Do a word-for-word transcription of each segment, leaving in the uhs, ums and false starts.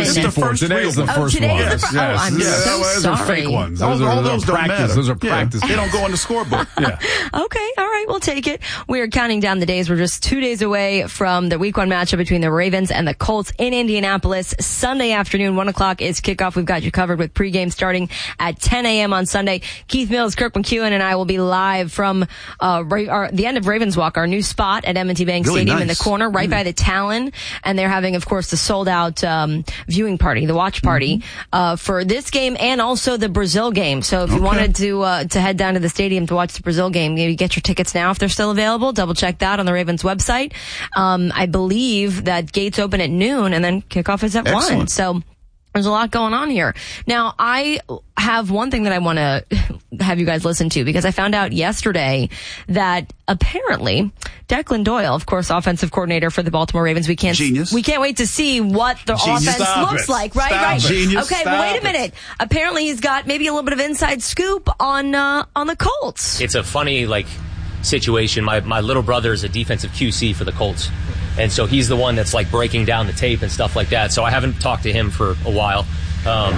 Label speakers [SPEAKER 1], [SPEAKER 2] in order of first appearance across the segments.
[SPEAKER 1] This is the first
[SPEAKER 2] Today is the
[SPEAKER 1] one.
[SPEAKER 2] first
[SPEAKER 3] oh, today
[SPEAKER 2] one.
[SPEAKER 3] Is the fir-
[SPEAKER 2] yes.
[SPEAKER 3] Oh, I'm
[SPEAKER 2] yes.
[SPEAKER 3] so
[SPEAKER 2] Those
[SPEAKER 3] sorry.
[SPEAKER 2] are fake ones. Those
[SPEAKER 1] all,
[SPEAKER 2] are,
[SPEAKER 1] all those don't
[SPEAKER 2] practice.
[SPEAKER 1] matter.
[SPEAKER 2] Those are
[SPEAKER 1] Yeah.
[SPEAKER 2] practice.
[SPEAKER 1] They don't go in the scorebook.
[SPEAKER 2] Yeah.
[SPEAKER 3] Okay, all right, we'll take it. We are counting down the days. We're just two days away from the week one matchup between the Ravens and the Colts in Indianapolis. Sunday afternoon, one o'clock is kickoff. We've got you covered with pregame starting at ten a.m. on Sunday. Keith Mills, Kirk McEwen, and I will be live from uh, Ra- our, the end of Ravens Walk, our new spot at M and T Bank
[SPEAKER 1] Really
[SPEAKER 3] Stadium
[SPEAKER 1] nice.
[SPEAKER 3] in the corner, right mm. by the Talon. And they're having, of course, the sold-out um, viewing party, the watch party, mm-hmm. uh, for this game and also the Brazil game. So if you
[SPEAKER 1] okay.
[SPEAKER 3] wanted to uh, to head down to the stadium to watch the Brazil game, you get your tickets now if they're still available. Double check that on the Ravens website. Um, I believe that gates open at noon and then kickoff is at
[SPEAKER 1] Excellent.
[SPEAKER 3] one. So there's a lot going on here. Now, I have one thing that I want to have you guys listen to because I found out yesterday that apparently Declan Doyle, of course, offensive coordinator for the Baltimore Ravens, we can't
[SPEAKER 1] Genius.
[SPEAKER 3] we can't wait to see what the
[SPEAKER 1] Genius.
[SPEAKER 3] offense
[SPEAKER 2] Stop
[SPEAKER 3] looks
[SPEAKER 2] it.
[SPEAKER 3] like, right?
[SPEAKER 2] Stop
[SPEAKER 3] right.
[SPEAKER 2] it.
[SPEAKER 1] Genius.
[SPEAKER 3] Okay,
[SPEAKER 2] Stop
[SPEAKER 3] wait a
[SPEAKER 2] it.
[SPEAKER 3] minute. Apparently, he's got maybe a little bit of inside scoop on uh, on the Colts.
[SPEAKER 4] It's a funny like situation. My my little brother is a defensive Q C for the Colts, and so he's the one that's like breaking down the tape and stuff like that. So I haven't talked to him for a while. Um,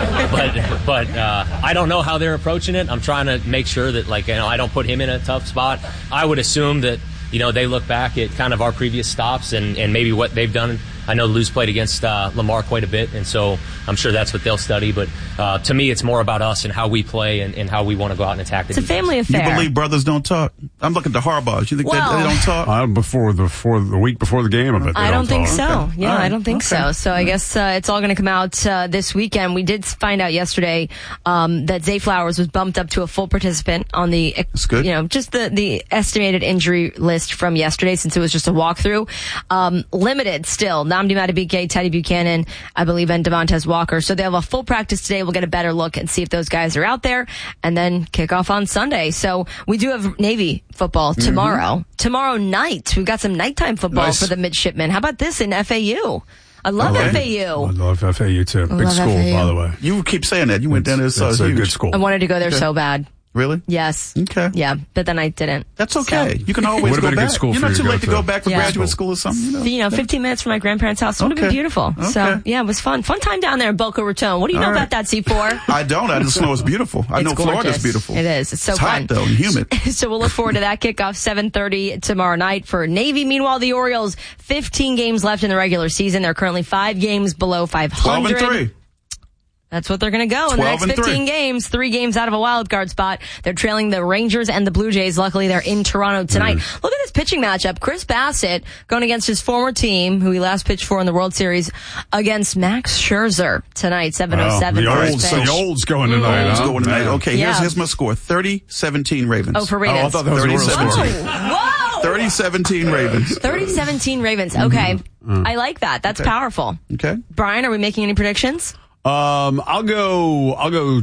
[SPEAKER 4] but but uh, I don't know how they're approaching it. I'm trying to make sure that like you know I don't put him in a tough spot. I would assume that you know they look back at kind of our previous stops and, and maybe what they've done. I know Lou's played against uh, Lamar quite a bit, and so I'm sure that's what they'll study. But uh, to me, it's more about us and how we play and, and how we want to go out and attack the
[SPEAKER 3] It's a
[SPEAKER 4] defense.
[SPEAKER 3] family
[SPEAKER 1] You
[SPEAKER 3] affair.
[SPEAKER 1] believe brothers don't talk? I'm looking at the Harbaughs. You think
[SPEAKER 3] Well-
[SPEAKER 1] they, they don't talk?
[SPEAKER 2] Uh, before the for the week before the game, I bet they
[SPEAKER 3] I don't think
[SPEAKER 2] talk.
[SPEAKER 3] so.
[SPEAKER 1] Okay.
[SPEAKER 3] Yeah,
[SPEAKER 1] All right.
[SPEAKER 3] I don't think
[SPEAKER 1] Okay.
[SPEAKER 3] so. So I guess uh, it's all going to come out uh, this weekend. We did find out yesterday um, that Zay Flowers was bumped up to a full participant on the,
[SPEAKER 1] That's good.
[SPEAKER 3] you know, just the the estimated injury list from yesterday since it was just a walkthrough. Um, limited still. Nnamdi Madubuike, Teddy Buchanan, I believe, and Devontae Walker. So they have a full practice today. We'll get a better look and see if those guys are out there, and then kick off on Sunday. So we do have Navy football tomorrow. Mm-hmm. Tomorrow night, we've got some nighttime football
[SPEAKER 1] Nice.
[SPEAKER 3] for the midshipmen. How about this in F A U? I love
[SPEAKER 1] Okay.
[SPEAKER 3] F A
[SPEAKER 2] I
[SPEAKER 3] U.
[SPEAKER 2] love F A U too. Big
[SPEAKER 3] love
[SPEAKER 2] school,
[SPEAKER 3] F A U.
[SPEAKER 2] by the way.
[SPEAKER 1] You keep saying that. You went down there and saw
[SPEAKER 2] It's
[SPEAKER 1] it's
[SPEAKER 2] a
[SPEAKER 1] huge.
[SPEAKER 2] good school.
[SPEAKER 3] I wanted to go there so bad.
[SPEAKER 1] Really?
[SPEAKER 3] Yes.
[SPEAKER 1] Okay.
[SPEAKER 3] Yeah, but then I didn't.
[SPEAKER 1] That's okay.
[SPEAKER 3] So,
[SPEAKER 1] You can always
[SPEAKER 2] Would've
[SPEAKER 1] go
[SPEAKER 2] been a
[SPEAKER 1] back.
[SPEAKER 2] good school
[SPEAKER 1] You're
[SPEAKER 2] for
[SPEAKER 1] not
[SPEAKER 2] you
[SPEAKER 1] too
[SPEAKER 2] to
[SPEAKER 1] late
[SPEAKER 2] go
[SPEAKER 1] to
[SPEAKER 2] to.
[SPEAKER 1] go back for
[SPEAKER 3] Yeah.
[SPEAKER 1] graduate school or something. You know?
[SPEAKER 3] you know, fifteen minutes from my grandparents' house would have been
[SPEAKER 1] Okay.
[SPEAKER 3] beautiful. So,
[SPEAKER 1] Okay.
[SPEAKER 3] yeah, it was fun. Fun time down there in Boca Raton. What do you know
[SPEAKER 1] All right.
[SPEAKER 3] about that, C four?
[SPEAKER 1] I don't. I just know it's beautiful. I
[SPEAKER 3] It's
[SPEAKER 1] know
[SPEAKER 3] gorgeous.
[SPEAKER 1] Florida's beautiful.
[SPEAKER 3] It is. It's so
[SPEAKER 1] it's
[SPEAKER 3] fun.
[SPEAKER 1] hot though and humid.
[SPEAKER 3] So we'll look forward to that kickoff seven thirty tomorrow night for Navy. Meanwhile, the Orioles, fifteen games left in the regular season. They're currently five games below five
[SPEAKER 1] Twelve
[SPEAKER 3] hundred.
[SPEAKER 1] and three.
[SPEAKER 3] That's what they're going to go in the
[SPEAKER 1] twelve
[SPEAKER 3] next
[SPEAKER 1] and
[SPEAKER 3] fifteen
[SPEAKER 1] three.
[SPEAKER 3] games. Three games out of a wild card spot. They're trailing the Rangers and the Blue Jays. Luckily, they're in Toronto tonight.
[SPEAKER 1] Mm.
[SPEAKER 3] Look at this pitching matchup. Chris Bassett going against his former team, who he last pitched for in the World Series, against Max Scherzer tonight, seven oh seven.
[SPEAKER 2] the
[SPEAKER 3] first
[SPEAKER 2] olds,
[SPEAKER 3] pitch.
[SPEAKER 2] the olds going tonight.
[SPEAKER 1] Let's
[SPEAKER 2] huh?
[SPEAKER 1] go tonight.
[SPEAKER 2] Man.
[SPEAKER 1] Okay,
[SPEAKER 3] Yeah.
[SPEAKER 1] here's, here's my score. thirty seventeen Ravens.
[SPEAKER 3] Oh, for
[SPEAKER 2] Oh,
[SPEAKER 3] Ravens.
[SPEAKER 2] I thought that was a real
[SPEAKER 1] thirty-seven.
[SPEAKER 2] score.
[SPEAKER 3] Whoa!
[SPEAKER 1] thirty seventeen Ravens.
[SPEAKER 3] thirty seventeen Ravens. Okay.
[SPEAKER 2] Mm-hmm.
[SPEAKER 3] I like that. That's
[SPEAKER 1] Okay.
[SPEAKER 3] powerful.
[SPEAKER 1] Okay.
[SPEAKER 3] Brian, are we making any predictions?
[SPEAKER 2] Um, I'll go. I'll go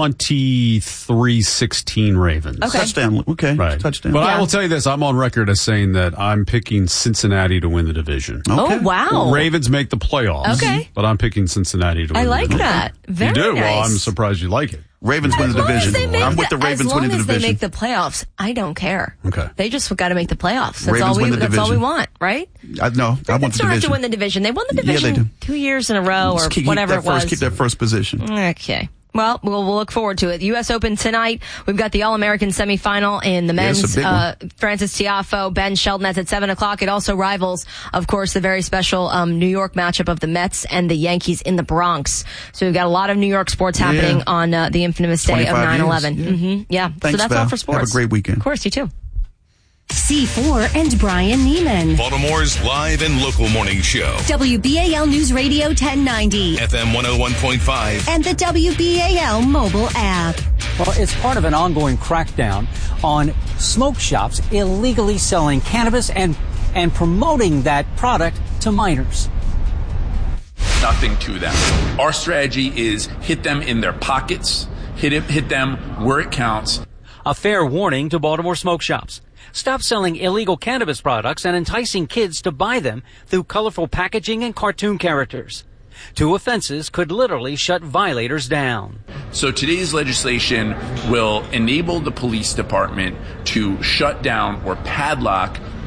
[SPEAKER 2] twenty-three sixteen Ravens.
[SPEAKER 3] Okay.
[SPEAKER 1] Touchdown. Okay.
[SPEAKER 2] Right.
[SPEAKER 1] Touchdown.
[SPEAKER 2] But
[SPEAKER 3] Yeah.
[SPEAKER 2] I will tell you this: I'm on record as saying that I'm picking Cincinnati to win the division.
[SPEAKER 1] Okay.
[SPEAKER 3] Oh, wow.
[SPEAKER 2] Ravens make the playoffs.
[SPEAKER 3] Okay.
[SPEAKER 2] But I'm picking Cincinnati to win
[SPEAKER 3] I
[SPEAKER 2] the
[SPEAKER 3] like
[SPEAKER 2] division.
[SPEAKER 3] that. Very
[SPEAKER 2] You do?
[SPEAKER 3] nice.
[SPEAKER 2] Well, I'm surprised you like it.
[SPEAKER 1] Ravens win
[SPEAKER 3] As
[SPEAKER 1] the
[SPEAKER 3] long as
[SPEAKER 1] division.
[SPEAKER 3] they make
[SPEAKER 1] I'm with the Ravens
[SPEAKER 3] as long
[SPEAKER 1] winning the
[SPEAKER 3] as they
[SPEAKER 1] division.
[SPEAKER 3] make the playoffs, I don't care.
[SPEAKER 2] Okay.
[SPEAKER 3] They just got to make the playoffs. That's
[SPEAKER 1] Ravens
[SPEAKER 3] all we.
[SPEAKER 1] win the
[SPEAKER 3] That's all we
[SPEAKER 1] division.
[SPEAKER 3] want, right?
[SPEAKER 1] I know. I want
[SPEAKER 3] They
[SPEAKER 1] the
[SPEAKER 3] still have to
[SPEAKER 1] division.
[SPEAKER 3] win the division. They won the
[SPEAKER 1] Yeah, they
[SPEAKER 3] division
[SPEAKER 1] do.
[SPEAKER 3] two years in a row, or
[SPEAKER 1] Just keep,
[SPEAKER 3] whatever
[SPEAKER 1] keep that
[SPEAKER 3] it was.
[SPEAKER 1] first, keep that first position.
[SPEAKER 3] Okay. Well, we'll we'll look forward to it. U S Open tonight. We've got the All-American semifinal in the
[SPEAKER 1] Yeah, it's a
[SPEAKER 3] men's.
[SPEAKER 1] big one.
[SPEAKER 3] Uh, Francis Tiafoe, Ben Shelton. That's at seven o'clock. It also rivals, of course, the very special um, New York matchup of the Mets and the Yankees in the Bronx. So we've got a lot of New York sports happening
[SPEAKER 1] Yeah.
[SPEAKER 3] on uh, the infamous day of
[SPEAKER 1] twenty-five
[SPEAKER 3] nine eleven.
[SPEAKER 1] years, yeah.
[SPEAKER 3] Mm-hmm. Yeah.
[SPEAKER 1] Thanks,
[SPEAKER 3] so that's
[SPEAKER 1] Val.
[SPEAKER 3] all for sports.
[SPEAKER 1] Have a great weekend.
[SPEAKER 3] Of course, you too.
[SPEAKER 5] C four and Brian Neiman.
[SPEAKER 6] Baltimore's live and local morning show.
[SPEAKER 5] W B A L News Radio ten ninety.
[SPEAKER 6] F M one oh one point five.
[SPEAKER 5] And the W B A L mobile app.
[SPEAKER 7] Well, it's part of an ongoing crackdown on smoke shops illegally selling cannabis and, and promoting that product to minors.
[SPEAKER 8] Nothing to them. Our strategy is hit them in their pockets, hit it, hit them where it counts.
[SPEAKER 7] A fair warning to Baltimore smoke shops. Stop selling illegal cannabis products and enticing kids to buy them through colorful packaging and cartoon characters. Two offenses could literally shut violators down.
[SPEAKER 8] So today's legislation will enable the police department to shut down or padlock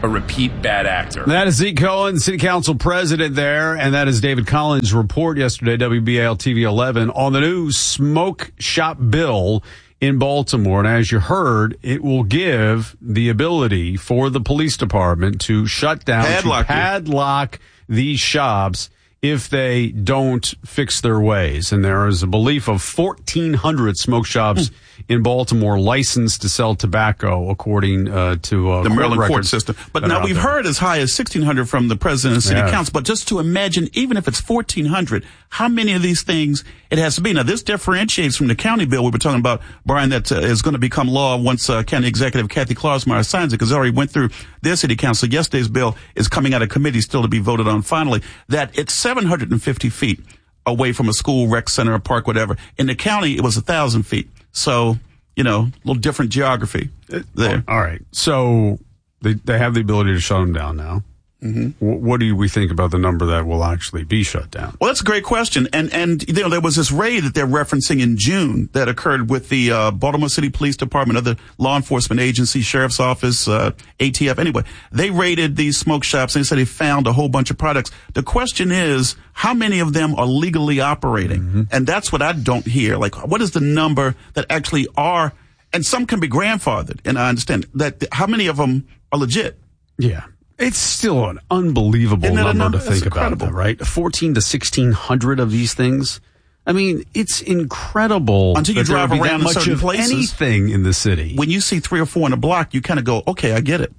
[SPEAKER 8] a repeat bad actor.
[SPEAKER 2] That is Zeke Cohen, City Council President there, and that is David Collins' report yesterday, W B A L T V eleven, on the new smoke shop bill in Baltimore. And as you heard, it will give the ability for the police department to shut down,
[SPEAKER 1] Padlock
[SPEAKER 2] to padlock these shops if they don't fix their ways. And there is a belief of fourteen hundred smoke shops mm. in Baltimore licensed to sell tobacco, according uh, to uh,
[SPEAKER 1] the Maryland court
[SPEAKER 2] records
[SPEAKER 1] system. But now we've there. heard as high as sixteen hundred from the president and city yeah. council. But just to imagine, even if it's fourteen hundred, how many of these things it has to be. Now, this differentiates from the county bill we were talking about, Brian, that uh, is going to become law once uh, County Executive Kathy Klausmeyer signs it, because it already went through their city council. Yesterday's bill is coming out of committee still to be voted on finally, that it's seven hundred fifty feet away from a school, rec center, a park, whatever. In the county, it was one thousand feet. So, you know, a little different geography there.
[SPEAKER 2] All right. So they they have the ability to shut them down now. Mm-hmm. What do we think about the number that will actually be shut down?
[SPEAKER 1] Well, that's a great question. And, and, you know, there was this raid that they're referencing in June that occurred with the, uh, Baltimore City Police Department, other law enforcement agencies, Sheriff's Office, uh, A T F. Anyway, they raided these smoke shops and they said they found a whole bunch of products. The question is, how many of them are legally operating? Mm-hmm. And that's what I don't hear. Like, what is the number that actually are, and some can be grandfathered, and I understand that, how many of them are legit?
[SPEAKER 2] Yeah. It's still an unbelievable number, number to think about, though, right? fourteen to sixteen hundred of these things. I mean, it's incredible.
[SPEAKER 1] Until you drive around in certain places,
[SPEAKER 2] anything in the city.
[SPEAKER 1] When you see three or four in a block, you kind of go, okay, I get it.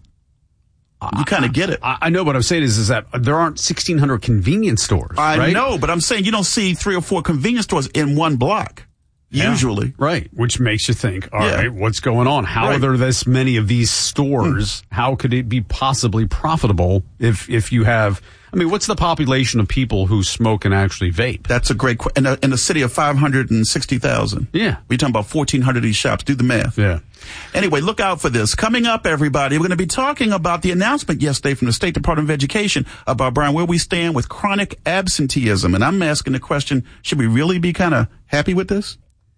[SPEAKER 1] You kind of get it.
[SPEAKER 2] I, I know what I'm saying is, is that there aren't sixteen hundred convenience stores.
[SPEAKER 1] I
[SPEAKER 2] right?
[SPEAKER 1] know, but I'm saying you don't see three or four convenience stores in one block. Usually.
[SPEAKER 2] Yeah, right. Which makes you think, all
[SPEAKER 1] yeah.
[SPEAKER 2] right, what's going on? How right. are there this many of these stores? Hmm. How could it be possibly profitable if, if you have, I mean, what's the population of people who smoke and actually vape?
[SPEAKER 1] That's a great question. In a, in a city of five hundred sixty thousand.
[SPEAKER 2] Yeah.
[SPEAKER 1] We're talking about fourteen hundred of these shops. Do the math.
[SPEAKER 2] Yeah.
[SPEAKER 1] Anyway, look out for this. Coming up, everybody, we're going to be talking about the announcement yesterday from the State Department of Education about, Brian, where we stand with chronic absenteeism. And I'm asking the question, should we really be kind of happy with this?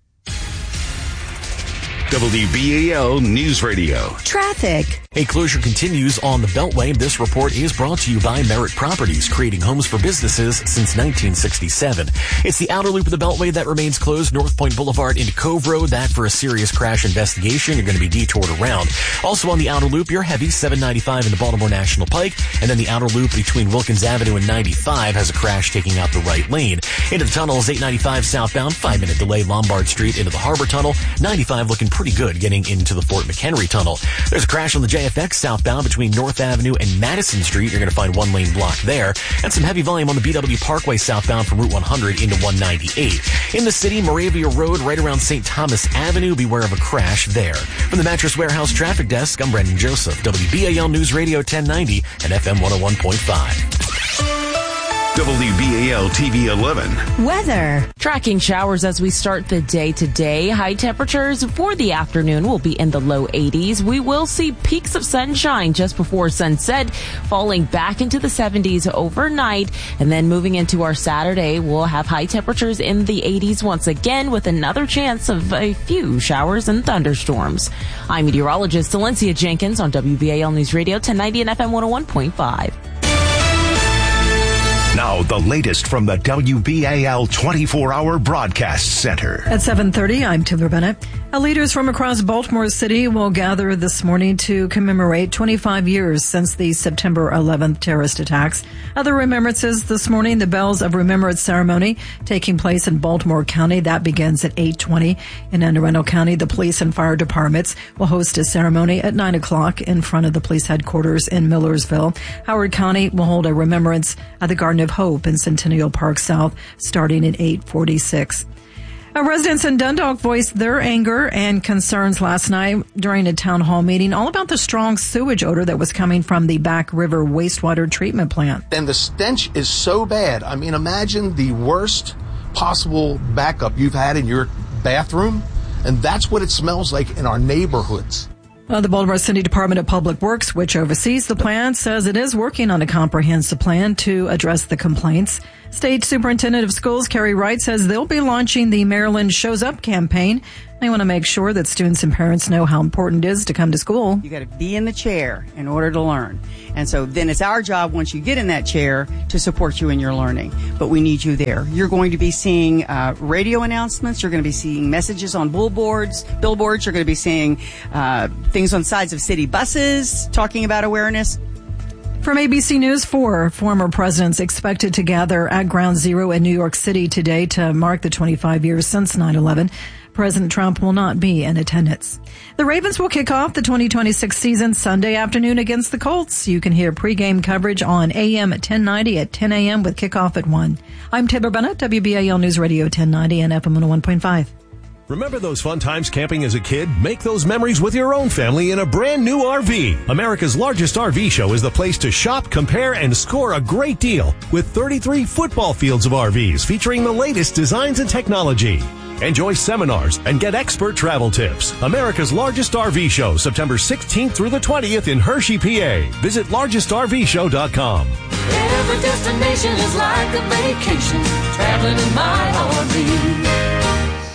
[SPEAKER 6] W B A L News Radio.
[SPEAKER 5] Traffic.
[SPEAKER 9] A closure continues on the Beltway. This report is brought to you by Merritt Properties, creating homes for businesses since nineteen sixty-seven. It's the outer loop of the Beltway that remains closed, North Point Boulevard into Cove Road. That for a serious crash investigation. You're going to be detoured around. Also on the outer loop, your heavy seven ninety-five into Baltimore National Pike. And then the outer loop between Wilkins Avenue and ninety-five has a crash taking out the right lane. Into the tunnels, eight ninety-five southbound, five minute delay, Lombard Street into the Harbor Tunnel. ninety-five looking pretty good getting into the Fort McHenry Tunnel. There's a crash on the J F X southbound between North Avenue and Madison Street. You're going to find one lane block there. And some heavy volume on the B W Parkway southbound from Route one hundred into one ninety-eight. In the city, Moravia Road right around Saint Thomas Avenue. Beware of a crash there. From the Mattress Warehouse Traffic Desk, I'm Brendan Joseph, W B A L News Radio ten ninety and F M one oh one point five.
[SPEAKER 6] W B A L T V eleven.
[SPEAKER 5] Weather.
[SPEAKER 10] Tracking showers as we start the day today. High temperatures for the afternoon will be in the low eighties. We will see peaks of sunshine just before sunset, falling back into the seventies overnight. And then moving into our Saturday, we'll have high temperatures in the eighties once again with another chance of a few showers and thunderstorms. I'm meteorologist Valencia Jenkins on W B A L News Radio ten ninety and F M one oh one point five.
[SPEAKER 11] Now, the latest from the W B A L twenty-four hour Broadcast Center.
[SPEAKER 12] At seven thirty, I'm Taylor Bennett. Leaders from across Baltimore City will gather this morning to commemorate twenty-five years since the September eleventh terrorist attacks. Other remembrances this morning, the Bells of Remembrance ceremony taking place in Baltimore County. That begins at eight twenty. In Anne Arundel County, the police and fire departments will host a ceremony at nine o'clock in front of the police headquarters in Millersville. Howard County will hold a remembrance at the Garden of Hope in Centennial Park South starting at eight forty-six. Uh, residents in Dundalk voiced their anger and concerns last night during a town hall meeting all about the strong sewage odor that was coming from the Back River wastewater treatment plant.
[SPEAKER 13] And the stench is so bad. I mean, imagine the worst possible backup you've had in your bathroom, and that's what it smells like in our neighborhoods.
[SPEAKER 12] Uh, the Baltimore City Department of Public Works, which oversees the plant, says it is working on a comprehensive plan to address the complaints. State Superintendent of Schools Kerry Wright says they'll be launching the Maryland Shows Up campaign They want to make sure that students and parents know how important it is to come to school.
[SPEAKER 14] You got to be in the chair in order to learn. And so then it's our job, once you get in that chair, to support you in your learning. But we need you there. You're going to be seeing uh, radio announcements. You're going to be seeing messages on billboards. Billboards. You're going to be seeing uh, things on sides of city buses talking about awareness.
[SPEAKER 12] From A B C News, four former presidents expected to gather at Ground Zero in New York City today to mark the twenty-five years since nine eleven. President Trump will not be in attendance. The Ravens will kick off the twenty twenty-six season Sunday afternoon against the Colts. You can hear pregame coverage on A M at ten ninety at ten a.m. with kickoff at one. I'm Taylor Bennett, W B A L News Radio ten ninety and F M one oh one point five.
[SPEAKER 15] Remember those fun times camping as a kid? Make those memories with your own family in a brand new R V. America's largest R V show is the place to shop, compare, and score a great deal with thirty-three football fields of R Vs featuring the latest designs and technology. Enjoy seminars and get expert travel tips. America's largest R V show, September sixteenth through the twentieth in Hershey, P A. Visit largest R V show dot com.
[SPEAKER 16] Every destination is like a vacation, traveling in my R V.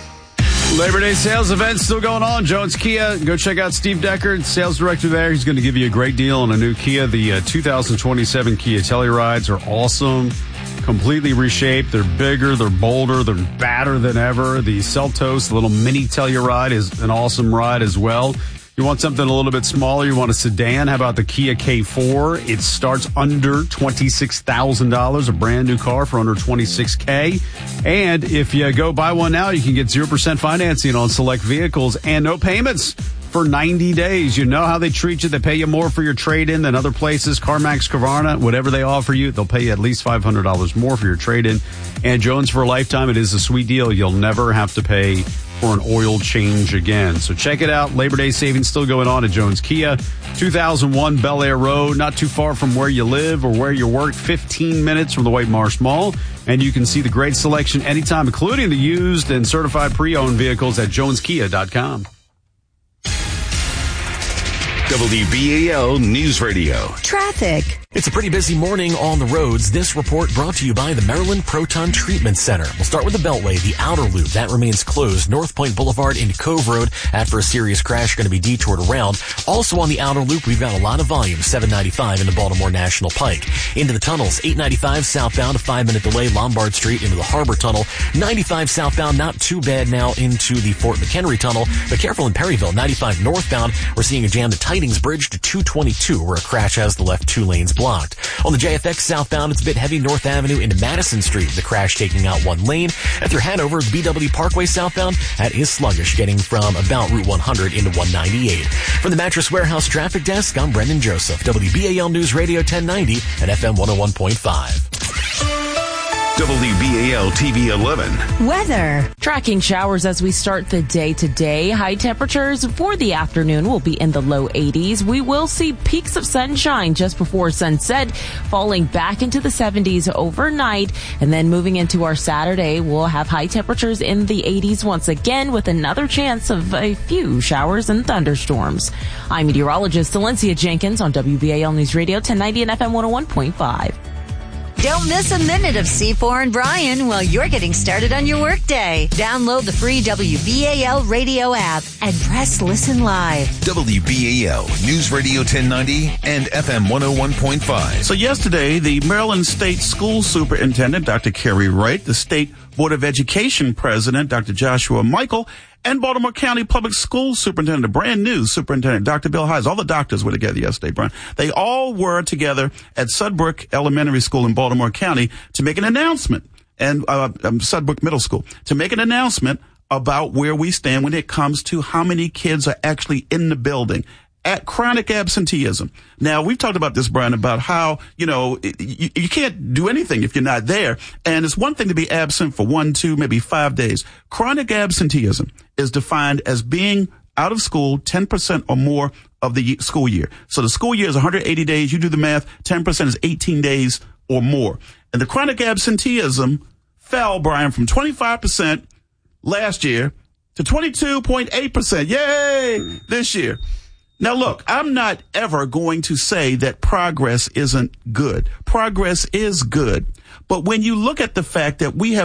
[SPEAKER 2] Labor Day sales event still going on. Jones Kia. Go check out Steve Deckard, sales director there. He's going to give you a great deal on a new Kia. The uh, two thousand twenty-seven Kia Tellurides are awesome. Completely reshaped. They're bigger. They're bolder. They're badder than ever. The Seltos, the little mini Telluride, is an awesome ride as well. You want something a little bit smaller? You want a sedan? How about the Kia K four? It starts under twenty-six thousand dollars, a brand new car for under twenty-six thousand dollars. And if you go buy one now, you can get zero percent financing on select vehicles and no payments for ninety days. You know how they treat you. They pay you more for your trade-in than other places. CarMax, Carvana, whatever they offer you, they'll pay you at least five hundred dollars more for your trade-in. And Jones, for a lifetime, it is a sweet deal. You'll never have to pay for an oil change again. So check it out. Labor Day savings still going on at Jones Kia. two thousand one Bel Air Road, not too far from where you live or where you work, fifteen minutes from the White Marsh Mall. And you can see the great selection anytime, including the used and certified pre-owned vehicles at jones kia dot com.
[SPEAKER 6] W B A L News Radio.
[SPEAKER 5] Traffic.
[SPEAKER 9] It's a pretty busy morning on the roads. This report brought to you by the Maryland Proton Treatment Center. We'll start with the Beltway, the outer loop. That remains closed. North Point Boulevard into Cove Road. After a serious crash, going to be detoured around. Also on the outer loop, we've got a lot of volume. seven ninety-five into Baltimore National Pike. Into the tunnels, eight ninety-five southbound, a five-minute delay, Lombard Street into the Harbor Tunnel. ninety-five southbound, not too bad now into the Fort McHenry Tunnel. But careful in Perryville, ninety-five northbound. We're seeing a jam at Tidings Bridge to two twenty-two, where a crash has the left two lanes blocked. On the J F X southbound, it's a bit heavy North Avenue into Madison Street, the crash taking out one lane. And through Hanover, the B W Parkway southbound, that is sluggish, getting from about Route one hundred into one ninety-eight. From the Mattress Warehouse Traffic Desk, I'm Brendan Joseph, W B A L News Radio ten ninety and F M one oh one point five.
[SPEAKER 6] W B A L T V eleven.
[SPEAKER 5] Weather.
[SPEAKER 10] Tracking showers as we start the day today. High temperatures for the afternoon will be in the low eighties. We will see peaks of sunshine just before sunset, falling back into the seventies overnight. And then moving into our Saturday, we'll have high temperatures in the eighties once again, with another chance of a few showers and thunderstorms. I'm meteorologist Valencia Jenkins on W B A L News Radio ten ninety and F M one oh one point five.
[SPEAKER 17] Don't miss a minute of C four and Brian while you're getting started on your workday. Download the free W B A L radio app and press listen live.
[SPEAKER 6] W B A L News Radio ten ninety and F M one oh one point five.
[SPEAKER 1] So yesterday, the Maryland State School Superintendent, Doctor Kerry Wright, the State Board of Education President, Doctor Joshua Michael, and Baltimore County Public School Superintendent, a brand new superintendent, Doctor Bill Hise. All the doctors were together yesterday, Brian. They all were together at Sudbrook Elementary School in Baltimore County to make an announcement, and uh, um, Sudbrook Middle School, to make an announcement about where we stand when it comes to how many kids are actually in the building at chronic absenteeism. Now, we've talked about this, Brian, about how, you know, you, you can't do anything if you're not there. And it's one thing to be absent for one, two, maybe five days. Chronic absenteeism is defined as being out of school ten percent or more of the school year. So the school year is one hundred eighty days. You do the math. ten percent is eighteen days or more. And the chronic absenteeism fell, Brian, from twenty-five percent last year to twenty-two point eight percent. Yay! This year. Now, look, I'm not ever going to say that progress isn't good. Progress is good. But when you look at the fact that we have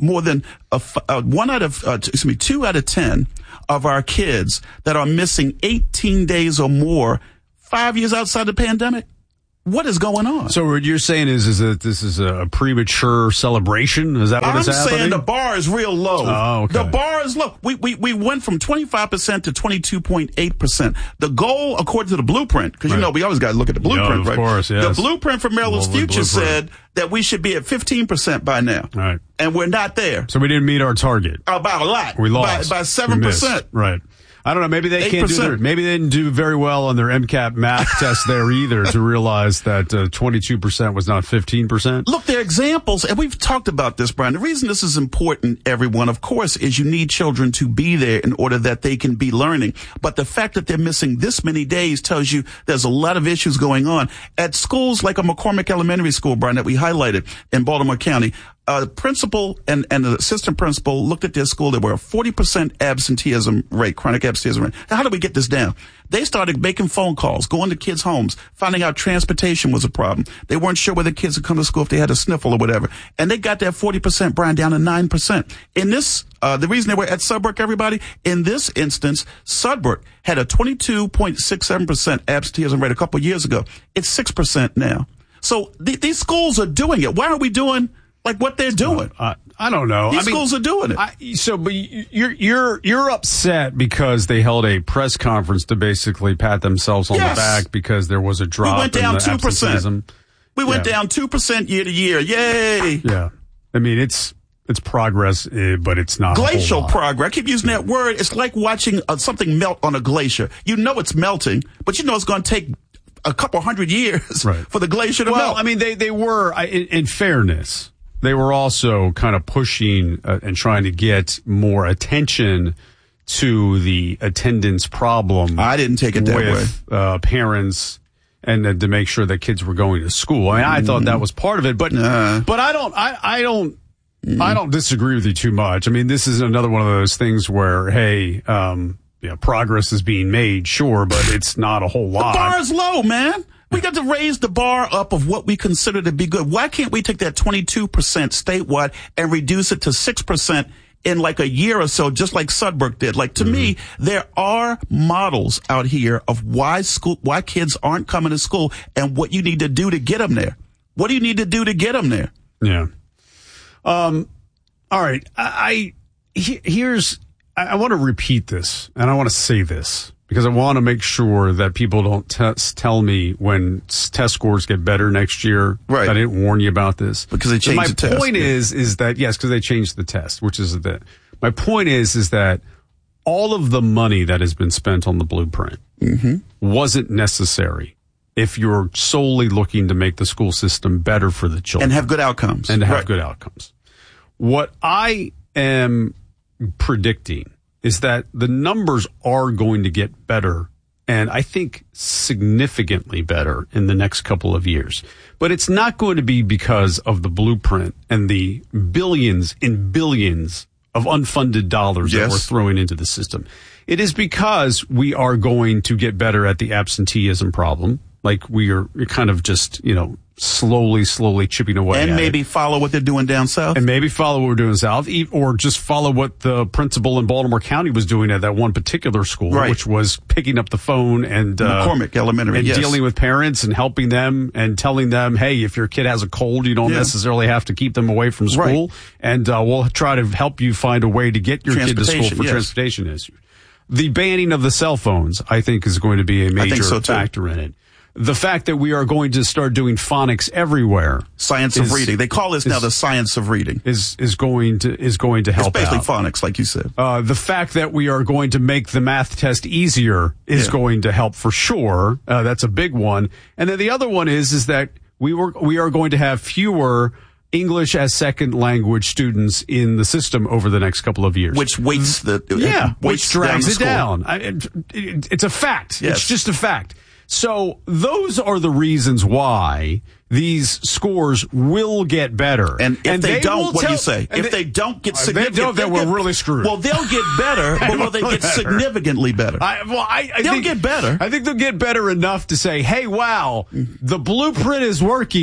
[SPEAKER 1] more than a, uh, one out of, uh, excuse me, two out of ten of our kids that are missing eighteen days or more five years outside the pandemic. What is going on?
[SPEAKER 2] So what you're saying is, is that this is a premature celebration? Is that what
[SPEAKER 1] I'm
[SPEAKER 2] is happening?
[SPEAKER 1] I'm saying the bar is real low.
[SPEAKER 2] Oh, okay.
[SPEAKER 1] The bar is low. We, we, we went from twenty-five percent to twenty-two point eight percent. The goal, according to the blueprint, because right. you know, we always got to look at the blueprint,
[SPEAKER 2] yeah, of
[SPEAKER 1] right?
[SPEAKER 2] Course, yes.
[SPEAKER 1] The blueprint for Maryland's well, future said that we should be at fifteen percent by now.
[SPEAKER 2] All right.
[SPEAKER 1] And we're not there.
[SPEAKER 2] So we didn't meet our target.
[SPEAKER 1] About a lot.
[SPEAKER 2] We lost.
[SPEAKER 1] By, by seven percent.
[SPEAKER 2] Right. I don't know. Maybe they can't do their, maybe they didn't do very well on their MCAT math test there either to realize that uh, twenty-two percent was not fifteen percent.
[SPEAKER 1] Look, there are examples, and we've talked about this, Brian. The reason this is important, everyone, of course, is you need children to be there in order that they can be learning. But the fact that they're missing this many days tells you there's a lot of issues going on. At schools like a McCormick Elementary School, Brian, that we highlighted in Baltimore County, Uh, the principal and, and the assistant principal looked at their school. There were a forty percent absenteeism rate, chronic absenteeism rate. Now, how do we get this down? They started making phone calls, going to kids' homes, finding out transportation was a problem. They weren't sure whether kids would come to school if they had a sniffle or whatever. And they got that forty percent, Brian, down to nine percent. In this, uh, the reason they were at Sudbrook, everybody, in this instance, Sudbrook had a twenty-two point six seven percent absenteeism rate a couple of years ago. It's six percent now. So th- these schools are doing it. Why are we doing like what they're doing?
[SPEAKER 2] Uh, I don't know.
[SPEAKER 1] These
[SPEAKER 2] I
[SPEAKER 1] schools
[SPEAKER 2] mean,
[SPEAKER 1] are doing it.
[SPEAKER 2] I, so, but you're you're you're upset because they held a press conference to basically pat themselves on
[SPEAKER 1] yes.
[SPEAKER 2] the back because there was a drop.
[SPEAKER 1] We went down two percent. We went
[SPEAKER 2] yeah.
[SPEAKER 1] down two percent year to year. Yay!
[SPEAKER 2] Yeah, I mean it's it's progress, uh, but it's not
[SPEAKER 1] glacial
[SPEAKER 2] a whole lot.
[SPEAKER 1] progress. I keep using that word. It's like watching uh, something melt on a glacier. You know it's melting, but you know it's going to take a couple hundred years
[SPEAKER 2] right.
[SPEAKER 1] for the glacier to
[SPEAKER 2] well,
[SPEAKER 1] melt.
[SPEAKER 2] I mean, they they were in, in fairness. They were also kind of pushing uh, and trying to get more attention to the attendance problem.
[SPEAKER 1] I didn't take it that
[SPEAKER 2] with, way. Uh, parents and uh, to make sure that kids were going to school. I mean, I mm. thought that was part of it, but
[SPEAKER 1] uh.
[SPEAKER 2] but I don't I I don't mm. I don't disagree with you too much. I mean, this is another one of those things where hey, um, yeah, progress is being made, sure, but it's not a whole lot.
[SPEAKER 1] The bar is low, man. We got to raise the bar up of what we consider to be good. Why can't we take that twenty-two percent statewide and reduce it to six percent in like a year or so, just like Sudbrook did? Like, to mm-hmm. me, there are models out here of why school, why kids aren't coming to school and what you need to do to get them there. What do you need to do to get them there?
[SPEAKER 2] Yeah. Um, all right. I, I here's, I, I want to repeat this and I want to say this, because I want to make sure that people don't test, tell me when test scores get better next year.
[SPEAKER 1] Right.
[SPEAKER 2] I didn't warn you about this.
[SPEAKER 1] Because they changed
[SPEAKER 2] my
[SPEAKER 1] the test.
[SPEAKER 2] My point is, is that, yes, because they changed the test, which is that. My point is, is that all of the money that has been spent on the blueprint
[SPEAKER 1] mm-hmm.
[SPEAKER 2] wasn't necessary if you're solely looking to make the school system better for the children.
[SPEAKER 1] And have good outcomes.
[SPEAKER 2] And have
[SPEAKER 1] right.
[SPEAKER 2] good outcomes. What I am predicting is that the numbers are going to get better, and I think significantly better in the next couple of years. But it's not going to be because of the blueprint and the billions and billions of unfunded dollars
[SPEAKER 1] yes.
[SPEAKER 2] that we're throwing into the system. It is because we are going to get better at the absenteeism problem. Like we are kind of just, you know, slowly, slowly chipping away
[SPEAKER 1] and
[SPEAKER 2] at
[SPEAKER 1] maybe
[SPEAKER 2] it.
[SPEAKER 1] follow what they're doing down south.
[SPEAKER 2] And maybe follow what we're doing south, or just follow what the principal in Baltimore County was doing at that one particular school,
[SPEAKER 1] right.
[SPEAKER 2] which was picking up the phone and uh,
[SPEAKER 1] McCormick Elementary,
[SPEAKER 2] and
[SPEAKER 1] yes.
[SPEAKER 2] dealing with parents and helping them and telling them, hey, if your kid has a cold, you don't yeah. necessarily have to keep them away from school,
[SPEAKER 1] right.
[SPEAKER 2] and uh, we'll try to help you find a way to get your kid to school for
[SPEAKER 1] yes.
[SPEAKER 2] transportation issues. The banning of the cell phones, I think, is going to be a major
[SPEAKER 1] so
[SPEAKER 2] factor in it. The fact that we are going to start doing phonics everywhere,
[SPEAKER 1] science
[SPEAKER 2] is,
[SPEAKER 1] of reading. They call this
[SPEAKER 2] is,
[SPEAKER 1] now the science of reading.
[SPEAKER 2] Is is going to is going to help.
[SPEAKER 1] It's basically
[SPEAKER 2] out.
[SPEAKER 1] phonics, like you said.
[SPEAKER 2] Uh, the fact that we are going to make the math test easier is
[SPEAKER 1] yeah.
[SPEAKER 2] going to help for sure. Uh, that's a big one. And then the other one is is that we were we are going to have fewer English as second language students in the system over the next couple of years,
[SPEAKER 1] which weights the
[SPEAKER 2] yeah,
[SPEAKER 1] weights
[SPEAKER 2] which drags
[SPEAKER 1] down
[SPEAKER 2] it down. I, it, it, it's a fact.
[SPEAKER 1] Yes.
[SPEAKER 2] It's just a fact. So those are the reasons why these scores will get better.
[SPEAKER 1] And if
[SPEAKER 2] and
[SPEAKER 1] they,
[SPEAKER 2] they
[SPEAKER 1] don't, what
[SPEAKER 2] tell,
[SPEAKER 1] do you say? If they, they don't get significant,
[SPEAKER 2] they don't, then we're really screwed.
[SPEAKER 1] Well, they'll get better, but will they get
[SPEAKER 2] better.
[SPEAKER 1] significantly better?
[SPEAKER 2] I, well, I, I
[SPEAKER 1] they'll
[SPEAKER 2] think,
[SPEAKER 1] get better.
[SPEAKER 2] I think they'll get better enough to say, hey, wow, the blueprint is working.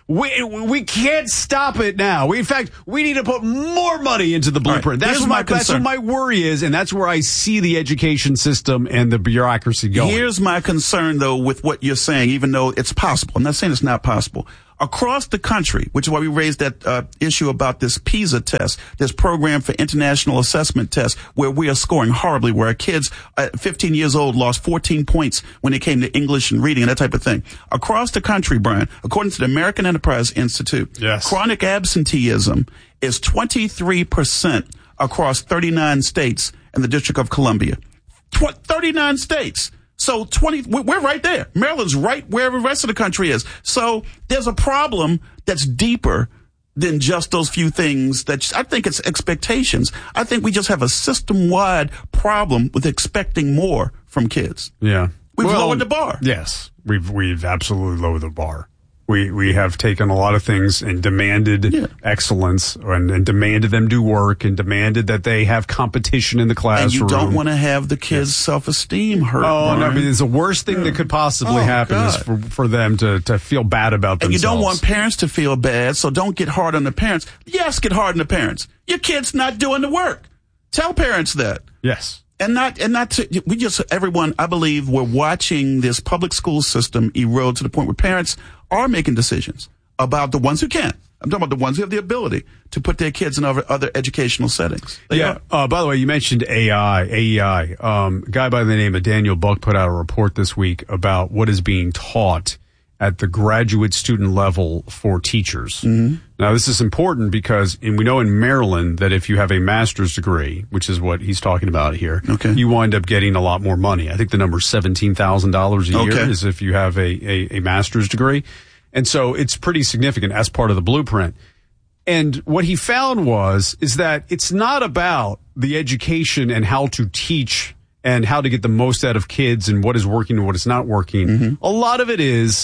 [SPEAKER 2] We we can't stop it now. We, in fact, we need to put more money into the blueprint.
[SPEAKER 1] Right.
[SPEAKER 2] That's, what my, that's what my worry is, and that's where I see the education system and the bureaucracy going.
[SPEAKER 1] Here's my concern, though, with what you're saying, even though it's possible. I'm not saying it's not possible. Across the country, which is why we raised that uh, issue about this PISA test, this program for international assessment test, where we are scoring horribly, where our kids at fifteen years old lost fourteen points when it came to English and reading and that type of thing. Across the country, Brian, according to the American Enterprise Institute,
[SPEAKER 2] yes.
[SPEAKER 1] chronic absenteeism is twenty-three percent across thirty-nine states and the District of Columbia. Tw- thirty-nine states. So twenty, we're right there. Maryland's right where the rest of the country is. So there's a problem that's deeper than just those few things that I think it's expectations. I think we just have a system-wide problem with expecting more from kids.
[SPEAKER 2] Yeah.
[SPEAKER 1] We've
[SPEAKER 2] well,
[SPEAKER 1] lowered the bar.
[SPEAKER 2] Yes. We've, we've absolutely lowered the bar. We we have taken a lot of things and demanded yeah. excellence and, and demanded them do work and demanded that they have competition in the classroom.
[SPEAKER 1] And you don't want to have the kids' yeah. self-esteem hurt.
[SPEAKER 2] Oh,
[SPEAKER 1] Brian.
[SPEAKER 2] no, I mean, it's the worst thing yeah. that could possibly oh, happen God. is for, for them to, to feel bad about themselves.
[SPEAKER 1] And you don't want parents to feel bad, so don't get hard on the parents. Yes, get hard on the parents. Your kid's not doing the work. Tell parents that.
[SPEAKER 2] Yes.
[SPEAKER 1] And not, and not to, we just, everyone, I believe we're watching this public school system erode to the point where parents are making decisions about the ones who can. I'm talking about the ones who have the ability to put their kids in other, other educational settings. They
[SPEAKER 2] yeah. Uh, by the way, you mentioned A I, A E I. Um, a guy by the name of Daniel Buck put out a report this week about what is being taught at the graduate student level for teachers.
[SPEAKER 1] Mm-hmm.
[SPEAKER 2] Now, this is important because, and we know in Maryland that if you have a master's degree, which is what he's talking about here,
[SPEAKER 1] okay.
[SPEAKER 2] you wind up getting a lot more money. I think the number is seventeen thousand dollars a year
[SPEAKER 1] okay.
[SPEAKER 2] is if you have a, a, a master's degree. And so it's pretty significant as part of the blueprint. And what he found was, is that it's not about the education and how to teach and how to get the most out of kids and what is working and what is not working.
[SPEAKER 1] Mm-hmm.
[SPEAKER 2] A lot of it is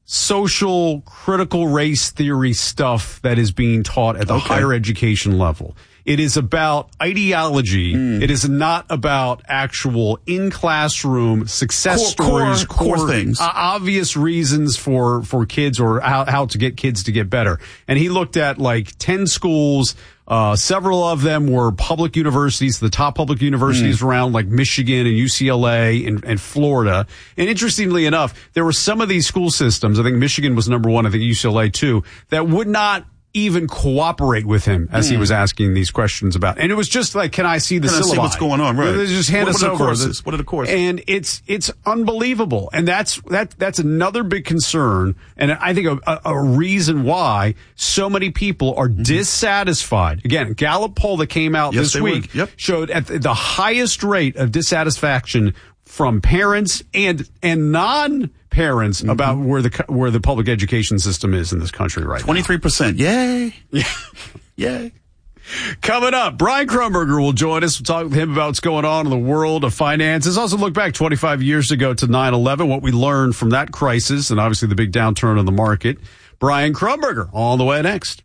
[SPEAKER 2] social critical race theory stuff that is being taught at the
[SPEAKER 1] okay.
[SPEAKER 2] higher education level. It is about ideology.
[SPEAKER 1] Mm.
[SPEAKER 2] It is not about actual in-classroom success
[SPEAKER 1] core,
[SPEAKER 2] stories,
[SPEAKER 1] core, core things,
[SPEAKER 2] uh, obvious reasons for, for kids or how, how to get kids to get better. And he looked at like ten schools. Uh, several of them were public universities, the top public universities mm. around like Michigan and U C L A and, and Florida. And interestingly enough, there were some of these school systems, I think Michigan was number one, I think U C L A too, that would not even cooperate with him as mm. he was asking these questions about. And it was just like, can I see the
[SPEAKER 1] can
[SPEAKER 2] syllabi?
[SPEAKER 1] I see what's going on, right?
[SPEAKER 2] They just hand
[SPEAKER 1] what,
[SPEAKER 2] us
[SPEAKER 1] what are the
[SPEAKER 2] over.
[SPEAKER 1] courses? What are the courses?
[SPEAKER 2] And it's, it's unbelievable. And that's, that, that's another big concern. And I think a, a reason why so many people are mm-hmm. dissatisfied. Again, Gallup poll that came out
[SPEAKER 1] yes,
[SPEAKER 2] this week
[SPEAKER 1] yep.
[SPEAKER 2] showed at the, the highest rate of dissatisfaction from parents and, and non-parents mm-hmm. about where the, where the public education system is in this country right
[SPEAKER 1] twenty-three percent.
[SPEAKER 2] now.
[SPEAKER 1] twenty-three percent. Yay.
[SPEAKER 2] Yeah.
[SPEAKER 1] Yay.
[SPEAKER 2] Coming up, Brian Krumberger will join us. We'll talk with him about what's going on in the world of finances. Also look back twenty-five years ago to nine eleven, what we learned from that crisis, and obviously the big downturn in the market. Brian Krumberger on the way next.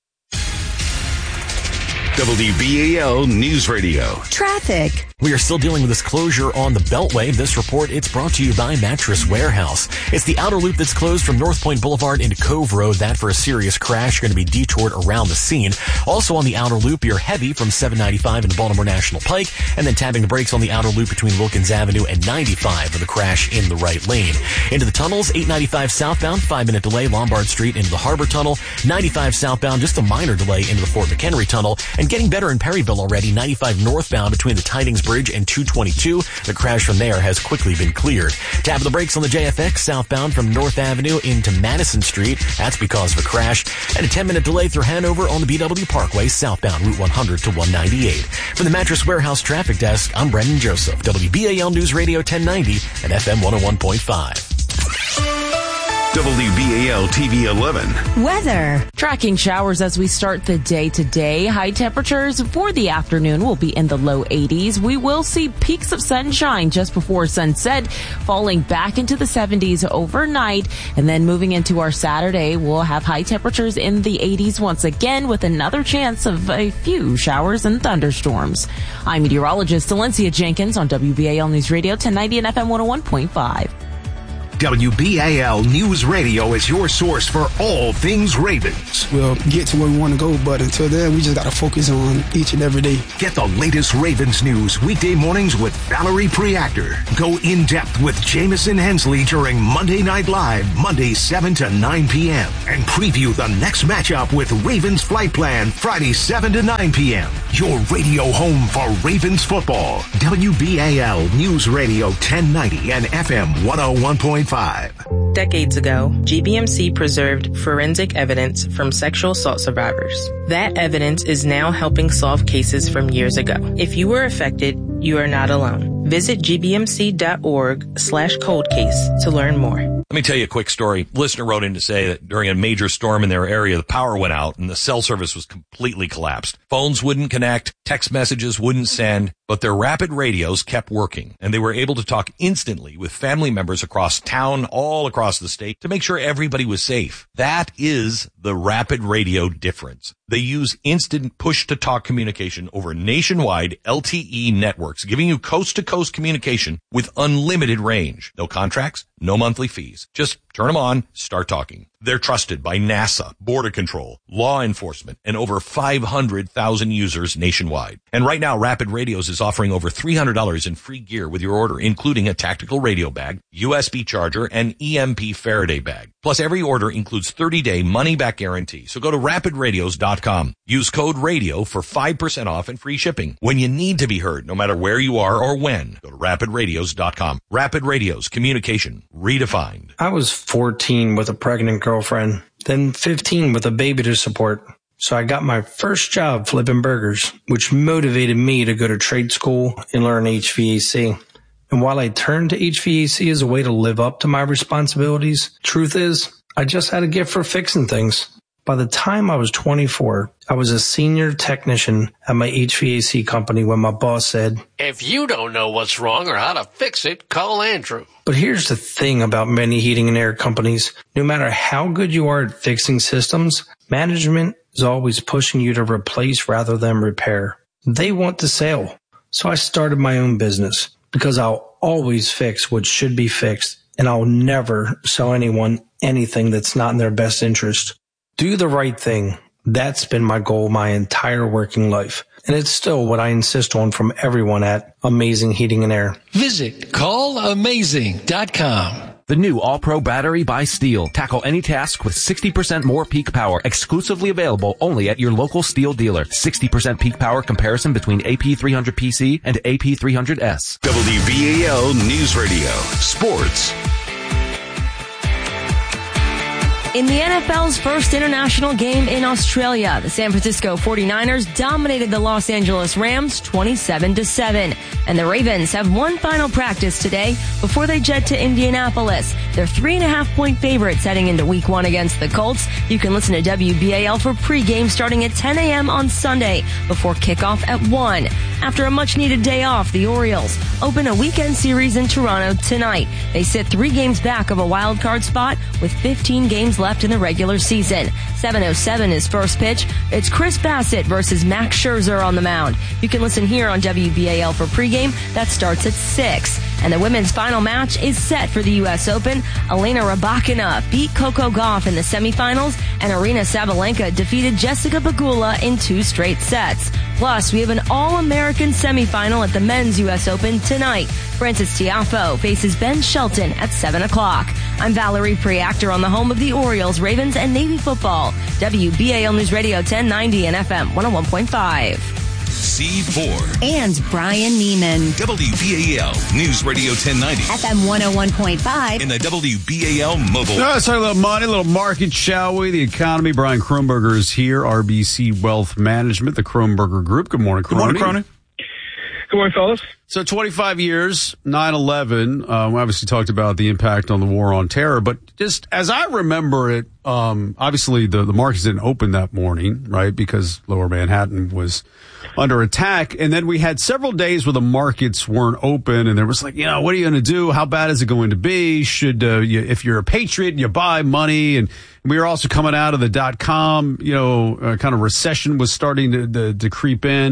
[SPEAKER 6] W B A L News Radio.
[SPEAKER 5] Traffic.
[SPEAKER 9] We are still dealing with this closure on the Beltway. This report, it's brought to you by Mattress Warehouse. It's the outer loop that's closed from North Point Boulevard into Cove Road. That for a serious crash. You're going to be detoured around the scene. Also on the outer loop, you're heavy from seven ninety-five into Baltimore National Pike, and then tapping the brakes on the outer loop between Wilkins Avenue and ninety-five for the crash in the right lane. Into the tunnels, eight ninety-five southbound, five minute delay, Lombard Street into the Harbor Tunnel, ninety-five southbound, just a minor delay into the Fort McHenry Tunnel, and getting better in Perryville already, ninety-five northbound between the Tidings Bridge and two twenty-two. The crash from there has quickly been cleared. Tap the brakes on the J F X southbound from North Avenue into Madison Street. That's because of a crash. And a ten minute delay through Hanover on the B W Parkway southbound Route one hundred to one ninety-eight. From the Mattress Warehouse Traffic Desk, I'm Brendan Joseph, W B A L News Radio ten ninety and F M one oh one point five.
[SPEAKER 6] W B A L T V eleven.
[SPEAKER 5] Weather.
[SPEAKER 10] Tracking showers as we start the day today. High temperatures for the afternoon will be in the low eighties. We will see peaks of sunshine just before sunset, falling back into the seventies overnight. And then moving into our Saturday, we'll have high temperatures in the eighties once again with another chance of a few showers and thunderstorms. I'm meteorologist Valencia Jenkins on W B A L News Radio ten ninety and F M one oh one point five.
[SPEAKER 11] W B A L News Radio is your source for all things Ravens.
[SPEAKER 18] We'll get to where we want to go, but until then, we just got to focus on each and every day.
[SPEAKER 11] Get the latest Ravens news weekday mornings with Valerie Preactor. Go in depth with Jamison Hensley during Monday Night Live, Monday seven to nine p.m. And preview the next matchup with Ravens Flight Plan, Friday seven to nine p.m. Your radio home for Ravens football. W B A L News Radio ten ninety and F M one oh one point five.
[SPEAKER 19] Decades ago, G B M C preserved forensic evidence from sexual assault survivors. That evidence is now helping solve cases from years ago. If you were affected, you are not alone. Visit gbmc.org slash cold case to learn more.
[SPEAKER 20] Let me tell you a quick story. A listener wrote in to say that during a major storm in their area, the power went out and the cell service was completely collapsed. Phones wouldn't connect, text messages wouldn't send, but their rapid radios kept working, and they were able to talk instantly with family members across town, all across the state, to make sure everybody was safe. That is the rapid radio difference. They use instant push-to-talk communication over nationwide L T E networks, giving you coast-to-coast communication with unlimited range. No contracts, no monthly fees. Just turn them on, start talking. They're trusted by NASA, Border Control, law enforcement, and over five hundred thousand users nationwide. And right now, Rapid Radios is offering over three hundred dollars in free gear with your order, including a tactical radio bag, U S B charger, and E M P Faraday bag. Plus, every order includes thirty-day money-back guarantee. So go to rapid radios dot com. Use code RADIO for five percent off and free shipping. When you need to be heard, no matter where you are or when, go to rapid radios dot com. Rapid Radios, communication redefined.
[SPEAKER 21] I was fourteen with a pregnant girlfriend, then fifteen with a baby to support. So I got my first job flipping burgers, which motivated me to go to trade school and learn H V A C. And while I turned to H V A C as a way to live up to my responsibilities, truth is, I just had a gift for fixing things. By the time I was twenty-four, I was a senior technician at my H V A C company when my boss said,
[SPEAKER 22] "If you don't know what's wrong or how to fix it, call Andrew."
[SPEAKER 21] But here's the thing about many heating and air companies. No matter how good you are at fixing systems, management is always pushing you to replace rather than repair. They want the sale. So I started my own business because I'll always fix what should be fixed, and I'll never sell anyone anything that's not in their best interest. Do the right thing. That's been my goal my entire working life. And it's still what I insist on from everyone at Amazing Heating and Air.
[SPEAKER 22] Visit call amazing dot com.
[SPEAKER 23] The new All-Pro battery by Steel. Tackle any task with sixty percent more peak power. Exclusively available only at your local Steel dealer. sixty percent peak power comparison between A P three hundred P C and A P three hundred S.
[SPEAKER 6] W B A L News Radio. Sports.
[SPEAKER 3] In the N F L's first international game in Australia, the San Francisco forty-niners dominated the Los Angeles Rams twenty-seven to seven. And the Ravens have one final practice today before they jet to Indianapolis. They're three and a half point favorites heading into week one against the Colts. You can listen to W B A L for pregame starting at ten a.m. on Sunday before kickoff at one. After a much needed day off, the Orioles open a weekend series in Toronto tonight. They sit three games back of a wild card spot with fifteen games left in the regular season. seven oh seven is first pitch. It's Chris Bassett versus Max Scherzer on the mound. You can listen here on W B A L for pregame. That starts at six. And the women's final match is set for the U S Open. Elena Rybakina beat Coco Gauff in the semifinals, and Arina Sabalenka defeated Jessica Pegula in two straight sets. Plus, we have an All-American semifinal at the men's U S Open tonight. Francis Tiafoe faces Ben Shelton at seven o'clock. I'm Valerie Preactor on the home of the Orioles, Ravens, and Navy football. W B A L News Radio ten ninety and F M one oh one point five.
[SPEAKER 6] C four.
[SPEAKER 5] And Brian Neiman.
[SPEAKER 6] W B A L News Radio ten ninety.
[SPEAKER 5] F M one oh one point five.
[SPEAKER 6] In the W B A L mobile.
[SPEAKER 2] Now, let's talk a little money, a little market, shall we? The economy. Brian Kronberger is here, R B C Wealth Management, the Kronberger Group. Good morning, Kroney.
[SPEAKER 1] Good morning, Kroney.
[SPEAKER 24] Good morning, fellas.
[SPEAKER 2] So twenty-five years, nine eleven, um, we obviously talked about the impact on the war on terror, but just as I remember it, um, obviously the, the markets didn't open that morning, right, because Lower Manhattan was under attack, and then we had several days where the markets weren't open, and there was like, you know, what are you going to do? How bad is it going to be? Should, uh, you, if you're a patriot, you buy money, and we were also coming out of the dot-com, you know, uh, kind of recession was starting to, to, to creep in.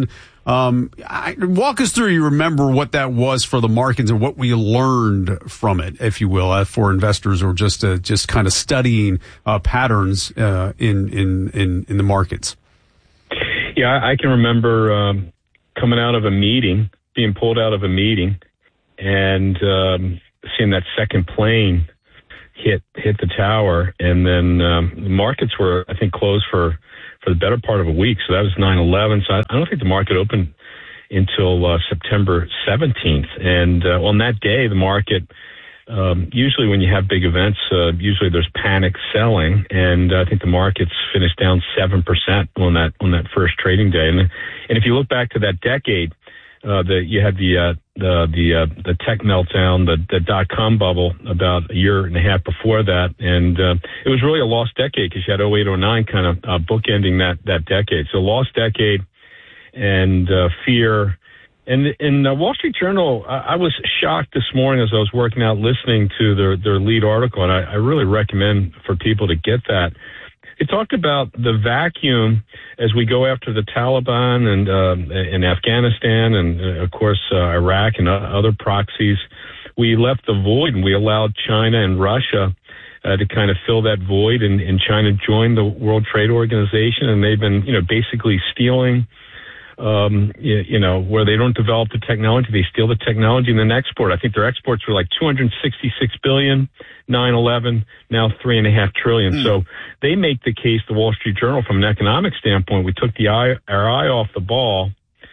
[SPEAKER 2] Um, I, walk us through, you remember what that was for the markets and what we learned from it, if you will, uh, for investors or just uh, just kind of studying uh, patterns uh, in, in, in, in the markets.
[SPEAKER 24] Yeah, I, I can remember um, coming out of a meeting, being pulled out of a meeting, and um, seeing that second plane hit hit the tower, and then um, the markets were, I think, closed for, for the better part of a week. So that was nine eleven. So I, I don't think the market opened until uh, September seventeenth. And uh, on that day, the market, um, usually when you have big events, uh, usually there's panic selling, and uh, I think the markets finished down seven percent on that on that first trading day. And and if you look back to that decade, uh, the you had the uh, the the uh, the tech meltdown, the the dot com bubble about a year and a half before that, and uh, it was really a lost decade because you had oh eight oh nine kind of uh, bookending that that decade. So lost decade and uh, fear. And in the Wall Street Journal, I, I was shocked this morning as I was working out listening to their their lead article, and I, I really recommend for people to get that. It talked about the vacuum as we go after the Taliban and uh, in Afghanistan and, uh, of course, uh, Iraq and uh, other proxies. We left the void, and we allowed China and Russia uh, to kind of fill that void, and, and China joined the World Trade Organization, and they've been, you know, basically stealing, um, you, you know, where they don't develop the technology, they steal the technology and then export. I think their exports were like two hundred sixty-six billion, nine eleven, now three and a half trillion. Mm. So they make the case, the Wall Street Journal, from an economic standpoint, we took the eye, our eye off the ball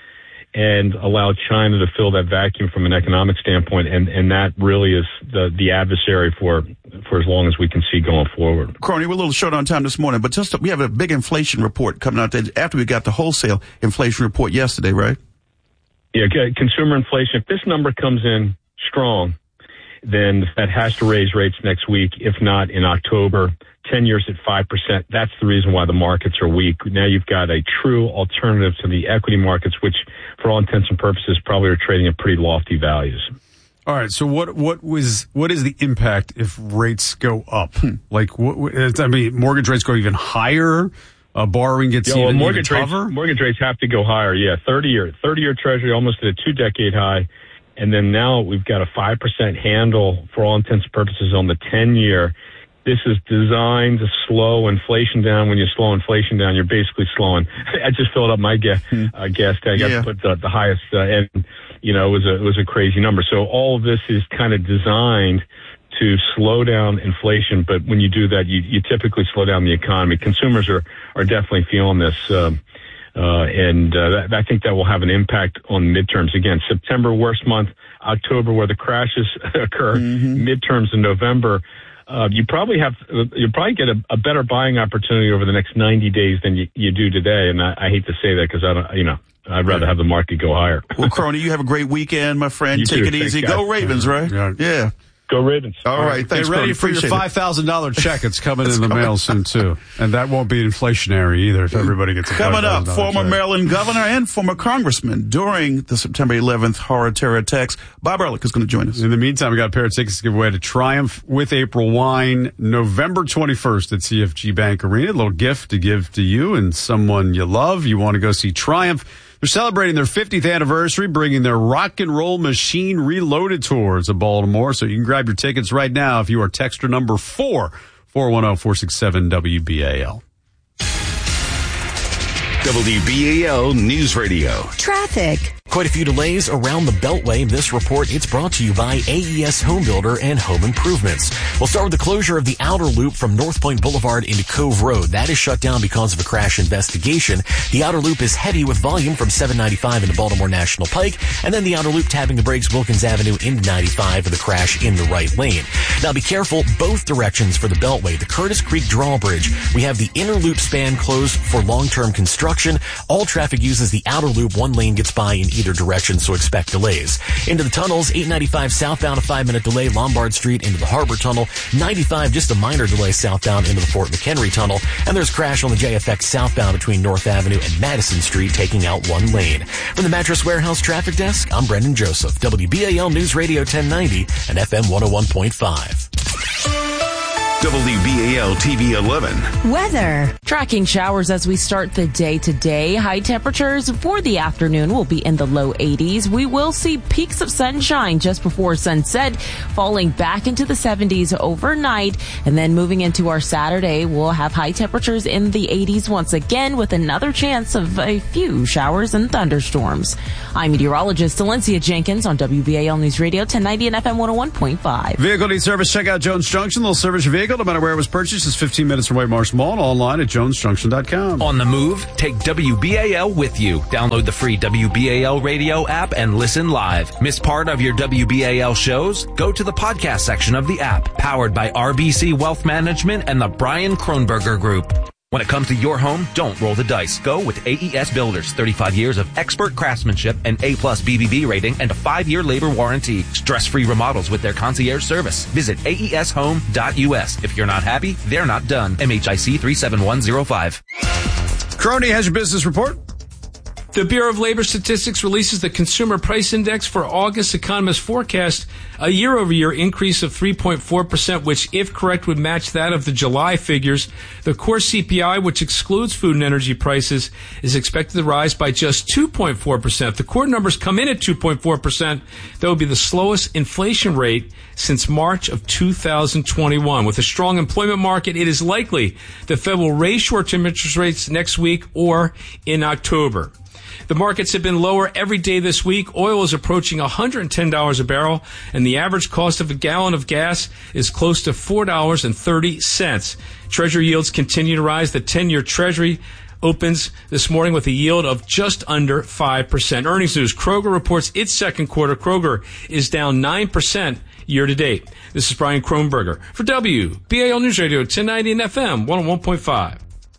[SPEAKER 24] and allowed China to fill that vacuum from an economic standpoint, and, and that really is the, the adversary for for as long as we can see going forward.
[SPEAKER 1] Crony, we're a little short on time this morning, but just we have a big inflation report coming out there after we got the wholesale inflation report yesterday, right?
[SPEAKER 24] Yeah, consumer inflation. If this number comes in strong, then the Fed has to raise rates next week, if not in October. ten years at five percent. That's the reason why the markets are weak. Now you've got a true alternative to the equity markets, which for all intents and purposes probably are trading at pretty lofty values.
[SPEAKER 2] All right. So what, what was, what is the impact if rates go up? Hmm. Like, what, I mean, mortgage rates go even higher? Uh, borrowing gets
[SPEAKER 24] yeah,
[SPEAKER 2] even,
[SPEAKER 24] well, mortgage
[SPEAKER 2] even
[SPEAKER 24] rates,
[SPEAKER 2] tougher?
[SPEAKER 24] Mortgage rates have to go higher. Yeah. thirty year, thirty year treasury almost at a two decade high. And then now we've got a five percent handle for all intents and purposes on the ten year. This is designed to slow inflation down. When you slow inflation down, you're basically slowing. I just filled up my gas, uh, gas tank. I got to put the, the highest, uh, and, you know, it was a, it was a crazy number. So all of this is kind of designed to slow down inflation. But when you do that, you, you typically slow down the economy. Consumers are, are definitely feeling this. Um, uh, and, uh, that, I think that will have an impact on midterms. Again, September, worst month, October, where the crashes occur, mm-hmm. midterms in November. Uh, you probably have, you probably get a, a better buying opportunity over the next ninety days than you, you do today. And I, I hate to say that because I don't, you know, I'd rather have the market go higher.
[SPEAKER 1] Well, Crony, you have a great weekend, my friend.
[SPEAKER 24] You
[SPEAKER 1] Take
[SPEAKER 24] too.
[SPEAKER 1] it
[SPEAKER 24] Thanks,
[SPEAKER 1] easy.
[SPEAKER 24] guys.
[SPEAKER 1] Go Ravens, right? Yeah. yeah.
[SPEAKER 24] Go Ravens.
[SPEAKER 1] All, All right. right. Thanks,
[SPEAKER 2] Get ready
[SPEAKER 1] Crony.
[SPEAKER 2] for
[SPEAKER 1] Appreciate
[SPEAKER 2] your five thousand dollars check. It's coming in the
[SPEAKER 1] coming.
[SPEAKER 2] mail soon, too. And that won't be inflationary either if everybody gets a
[SPEAKER 1] Coming up, former
[SPEAKER 2] check.
[SPEAKER 1] Maryland governor and former congressman during the September eleventh horror terror attacks. Bob Ehrlich is going to join us.
[SPEAKER 2] In the meantime, we got a pair of tickets to give away to Triumph with April Wine, November twenty-first at C F G Bank Arena. A little gift to give to you and someone you love. You want to go see Triumph. They're celebrating their fiftieth anniversary, bringing their Rock and Roll Machine Reloaded tours to Baltimore. So you can grab your tickets right now if you are texter number four, four one zero, four six seven W B A L.
[SPEAKER 6] W B A L News Radio.
[SPEAKER 5] Traffic.
[SPEAKER 9] Quite a few delays around the Beltway. This report, it's brought to you by A E S Home Builder and Home Improvements. We'll start with the closure of the outer loop from North Point Boulevard into Cove Road. That is shut down because of a crash investigation. The outer loop is heavy with volume from seven ninety-five into Baltimore National Pike, and then the outer loop tapping the brakes Wilkins Avenue into ninety-five with a crash in the right lane. Now be careful both directions for the Beltway. The Curtis Creek Drawbridge, we have the inner loop span closed for long-term construction. All traffic uses the outer loop. One lane gets by in either direction, so expect delays. Into the tunnels, eight ninety-five southbound, a five-minute delay, Lombard Street into the Harbor Tunnel, ninety-five, just a minor delay southbound into the Fort McHenry Tunnel, and there's crash on the J F X southbound between North Avenue and Madison Street, taking out one lane. From the Mattress Warehouse Traffic Desk, I'm Brendan Joseph, W B A L News Radio ten ninety and F M one oh one point five.
[SPEAKER 6] W B A L T V eleven.
[SPEAKER 5] Weather.
[SPEAKER 10] Tracking showers as we start the day today. High temperatures for the afternoon will be in the low eighties. We will see peaks of sunshine just before sunset, falling back into the seventies overnight. And then moving into our Saturday, we'll have high temperatures in the eighties once again with another chance of a few showers and thunderstorms. I'm meteorologist Valencia Jenkins on W B A L News Radio ten ninety and F M one oh one point five.
[SPEAKER 2] Vehicle needs service. Check out Jones Junction. They'll service your vehicle no matter where it was purchased. It's fifteen minutes from Waymarsh Mall and online at jones junction dot com.
[SPEAKER 23] On the move, take W B A L with you. Download the free W B A L radio app and listen live. Miss part of your W B A L shows? Go to the podcast section of the app, powered by R B C Wealth Management and the Brian Kronberger Group. When it comes to your home, don't roll the dice. Go with A E S Builders. thirty-five years of expert craftsmanship, an A-plus B B B rating, and a five-year labor warranty. Stress-free remodels with their concierge service. Visit A E S home dot U S. If you're not happy, they're not done. M H I C three seven one zero five.
[SPEAKER 2] Crony has your business report.
[SPEAKER 4] The Bureau of Labor Statistics releases the Consumer Price Index for August. Economists forecast a year-over-year increase of three point four percent, which, if correct, would match that of the July figures. The core C P I, which excludes food and energy prices, is expected to rise by just two point four percent. The core numbers come in at two point four percent. That would be the slowest inflation rate since March of two thousand twenty-one. With a strong employment market, it is likely the Fed will raise short-term interest rates next week or in October. The markets have been lower every day this week. Oil is approaching one hundred ten dollars a barrel, and the average cost of a gallon of gas is close to four dollars and thirty cents. Treasury yields continue to rise. The ten-year Treasury opens this morning with a yield of just under five percent. Earnings news. Kroger reports its second quarter. Kroger is down nine percent year to date. This is Brian Kronberger for W B A L News Radio ten ninety and F M one oh one point five.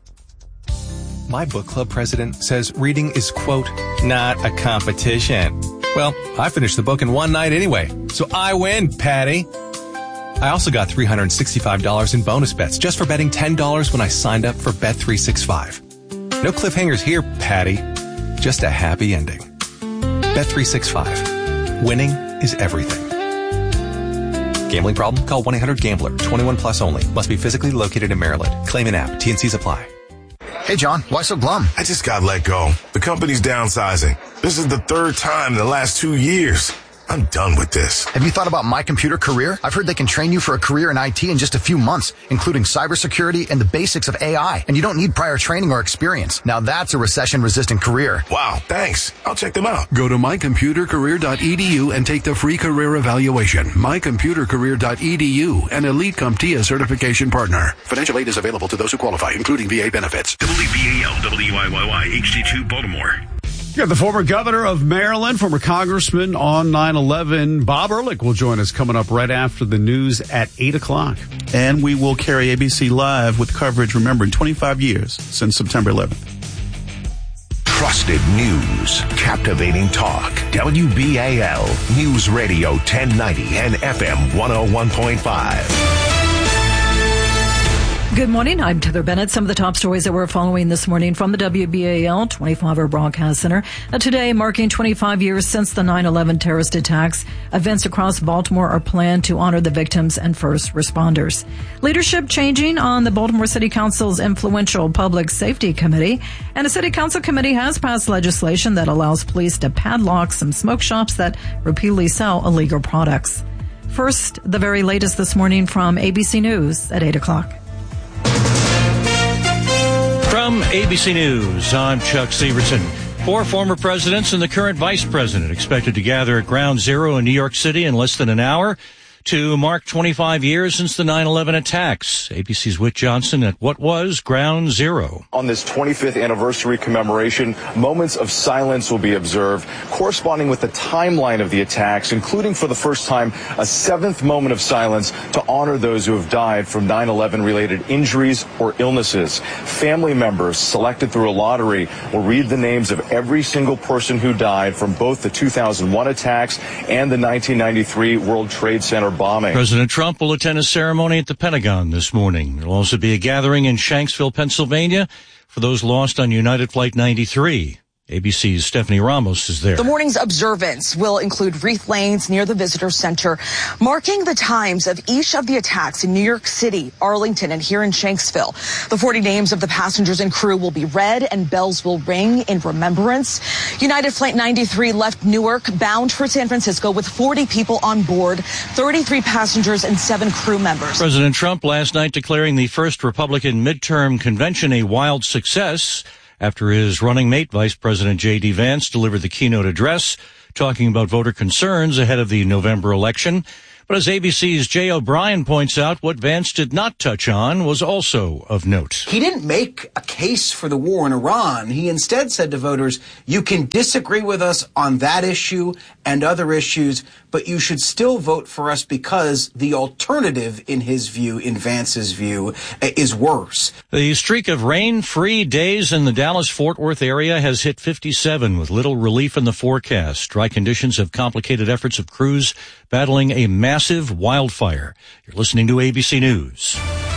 [SPEAKER 7] My book club president says reading is, quote, not a competition. Well, I finished the book in one night anyway, so I win, Patty. I also got three hundred sixty-five dollars in bonus bets just for betting ten dollars when I signed up for Bet three sixty-five. No cliffhangers here, Patty. Just a happy ending. Bet three sixty-five. Winning is everything. Gambling problem? Call one eight hundred gambler. twenty-one plus only. Must be physically located in Maryland. Claim an app. T and C's apply.
[SPEAKER 8] Hey, John, why so glum?
[SPEAKER 13] I just got let go. The company's downsizing. This is the third time in the last two years. I'm done with this.
[SPEAKER 8] Have you thought about My Computer Career? I've heard they can train you for a career in I T in just a few months, including cybersecurity and the basics of A I. And you don't need prior training or experience. Now that's a recession-resistant career.
[SPEAKER 13] Wow, thanks. I'll check them out.
[SPEAKER 25] Go to my computer career dot e d u and take the free career evaluation. my computer career dot e d u, an Elite CompTIA certification partner. Financial aid is available to those who qualify, including V A benefits.
[SPEAKER 6] W B A L W I Y Y H D two Baltimore.
[SPEAKER 2] You got the former governor of Maryland, former congressman on nine eleven, Bob Ehrlich, will join us coming up right after the news at eight o'clock.
[SPEAKER 1] And we will carry A B C Live with coverage, remembering twenty-five years since September eleventh.
[SPEAKER 11] Trusted news, captivating talk. W B A L News Radio ten ninety and F M one oh one point five.
[SPEAKER 12] Good morning. I'm Heather Bennett. Some of the top stories that we're following this morning from the W B A L twenty-four hour broadcast center. Uh, today, marking twenty-five years since the nine eleven terrorist attacks, events across Baltimore are planned to honor the victims and first responders. Leadership changing on the Baltimore City Council's influential Public Safety Committee. And a City Council committee has passed legislation that allows police to padlock some smoke shops that repeatedly sell illegal products. First, the very latest this morning from A B C News at eight o'clock.
[SPEAKER 26] From A B C News, I'm Chuck Severson. Four former presidents and the current vice president expected to gather at Ground Zero in New York City in less than an hour to mark twenty-five years since the nine eleven attacks. A B C's Whit Johnson at what was Ground Zero.
[SPEAKER 27] On this twenty-fifth anniversary commemoration, moments of silence will be observed, corresponding with the timeline of the attacks, including for the first time a seventh moment of silence to honor those who have died from nine eleven related injuries or illnesses. Family members selected through a lottery will read the names of every single person who died from both the two thousand one attacks and the nineteen ninety-three World Trade Center bombing.
[SPEAKER 26] President Trump will attend a ceremony at the Pentagon this morning. There will also be a gathering in Shanksville, Pennsylvania for those lost on United Flight ninety-three. A B C's Stephanie Ramos is there.
[SPEAKER 14] The morning's observance will include wreath lanes near the visitor center, marking the times of each of the attacks in New York City, Arlington, and here in Shanksville. The forty names of the passengers and crew will be read and bells will ring in remembrance. United Flight ninety-three left Newark bound for San Francisco with forty people on board, thirty-three passengers and seven crew members.
[SPEAKER 26] President Trump last night declaring the first Republican midterm convention a wild success, after his running mate, Vice President J D. Vance, delivered the keynote address, talking about voter concerns ahead of the November election. But as A B C's Jay O'Brien points out, what Vance did not touch on was also of note.
[SPEAKER 15] He didn't make a case for the war in Iran. He instead said to voters, you can disagree with us on that issue and other issues, but you should still vote for us because the alternative, in his view, in Vance's view, is worse.
[SPEAKER 26] The streak of rain-free days in the Dallas-Fort Worth area has hit fifty-seven with little relief in the forecast. Dry conditions have complicated efforts of crews battling a massive wildfire. You're listening to A B C News.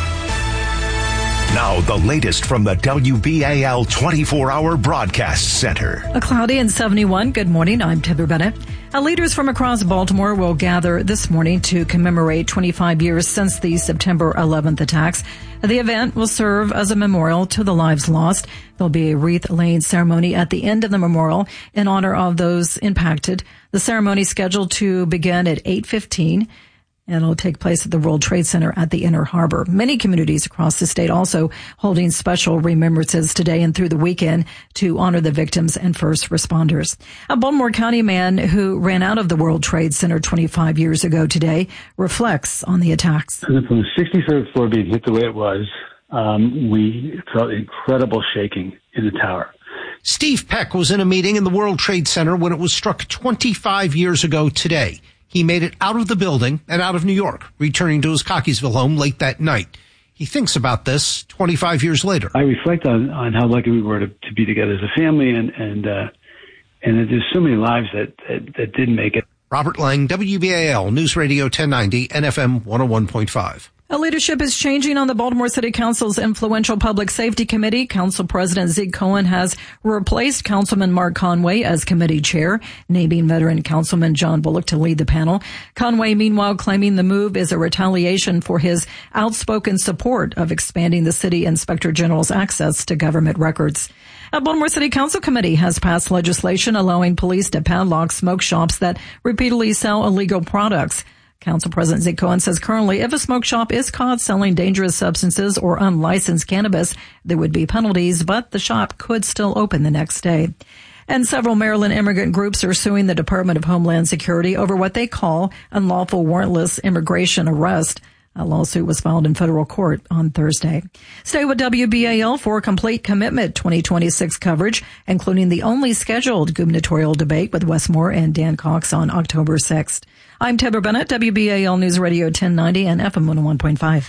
[SPEAKER 11] Now, the latest from the W B A L twenty-four hour Broadcast Center.
[SPEAKER 12] A cloudy and seventy-one. Good morning. I'm Tibber Bennett. Uh, leaders from across Baltimore will gather this morning to commemorate twenty-five years since the September eleventh attacks. The event will serve as a memorial to the lives lost. There'll be a wreath-laying ceremony at the end of the memorial in honor of those impacted. The ceremony is scheduled to begin at eight fifteen. And it'll take place at the World Trade Center at the Inner Harbor. Many communities across the state also holding special remembrances today and through the weekend to honor the victims and first responders. A Baltimore County man who ran out of the World Trade Center twenty-five years ago today reflects on the attacks.
[SPEAKER 16] From the sixty-third floor being hit the way it was, um, we felt incredible shaking in the tower.
[SPEAKER 17] Steve Peck was in a meeting in the World Trade Center when it was struck twenty-five years ago today. He made it out of the building and out of New York, returning to his Cockeysville home late that night. He thinks about this twenty-five years later.
[SPEAKER 16] I reflect on, on how lucky we were to, to be together as a family, and and uh, and there's so many lives that, that, that didn't make it.
[SPEAKER 17] Robert Lang, W B A L News Radio ten ninety and F M one oh one point five.
[SPEAKER 12] A leadership is changing on the Baltimore City Council's influential Public Safety Committee. Council President Zeke Cohen has replaced Councilman Mark Conway as committee chair, naming veteran Councilman John Bullock to lead the panel. Conway, meanwhile, claiming the move is a retaliation for his outspoken support of expanding the city inspector general's access to government records. A Baltimore City Council committee has passed legislation allowing police to padlock smoke shops that repeatedly sell illegal products. Council President Zeke Cohen says currently if a smoke shop is caught selling dangerous substances or unlicensed cannabis, there would be penalties, but the shop could still open the next day. And several Maryland immigrant groups are suing the Department of Homeland Security over what they call unlawful warrantless immigration arrest. A lawsuit was filed in federal court on Thursday. Stay with W B A L for complete commitment twenty twenty-six coverage, including the only scheduled gubernatorial debate with Wes Moore and Dan Cox on October sixth. I'm Tibber Bennett, W B A L News Radio ten ninety and F M one oh one point five.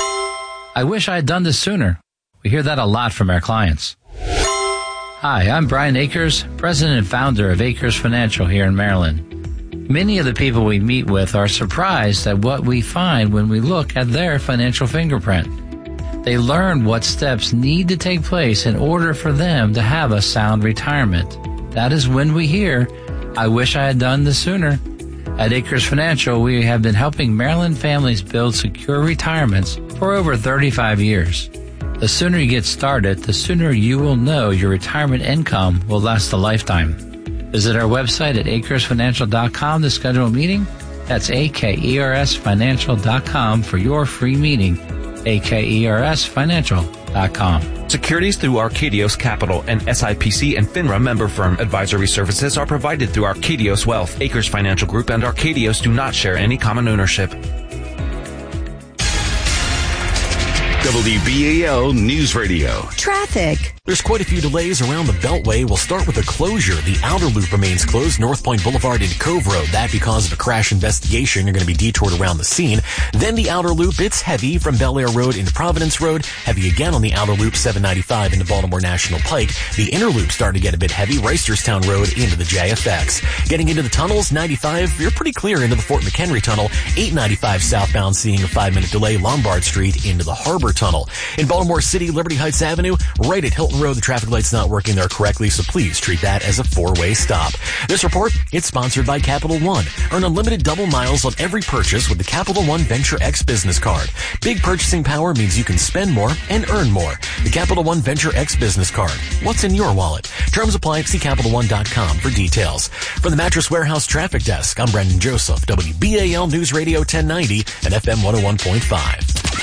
[SPEAKER 18] I wish I had done this sooner. We hear that a lot from our clients. Hi, I'm Brian Akers, president and founder of Akers Financial here in Maryland. Many of the people we meet with are surprised at what we find when we look at their financial fingerprint. They learn what steps need to take place in order for them to have a sound retirement. That is when we hear, I wish I had done this sooner. At Akers Financial, we have been helping Maryland families build secure retirements for over thirty-five years. The sooner you get started, the sooner you will know your retirement income will last a lifetime. Visit our website at acres financial dot com to schedule a meeting. That's A K E R S financial dot com for your free meeting. A K E R S financial dot com.
[SPEAKER 23] Securities through Arcadios Capital, an S I P C and FINRA member firm. Advisory services are provided through Arcadios Wealth. Akers Financial Group and Arcadios do not share any common ownership.
[SPEAKER 6] W B A L News Radio.
[SPEAKER 5] Traffic.
[SPEAKER 9] There's quite a few delays around the Beltway. We'll start with a closure. The outer loop remains closed, North Point Boulevard into Cove Road. That because of a crash investigation. You're going to be detoured around the scene. Then the outer loop, it's heavy from Bel Air Road into Providence Road. Heavy again on the outer loop, seven ninety-five into Baltimore National Pike. The inner loop starting to get a bit heavy, Reisterstown Road into the J F X. Getting into the tunnels, ninety-five, you're pretty clear into the Fort McHenry Tunnel. eight ninety-five southbound seeing a five minute delay, Lombard Street into the Harbor tunnel. In Baltimore City, Liberty Heights Avenue, right at Hilton Road, the traffic light's not working there correctly, so please treat that as a four-way stop. This report, it's sponsored by Capital One. Earn unlimited double miles on every purchase with the Capital One Venture X business card. Big purchasing power means you can spend more and earn more. The Capital One Venture X business card. What's in your wallet? Terms apply at see capital one dot com for details. From the Mattress Warehouse Traffic Desk, I'm Brendan Joseph, W B A L News Radio ten ninety and F M one oh one point five.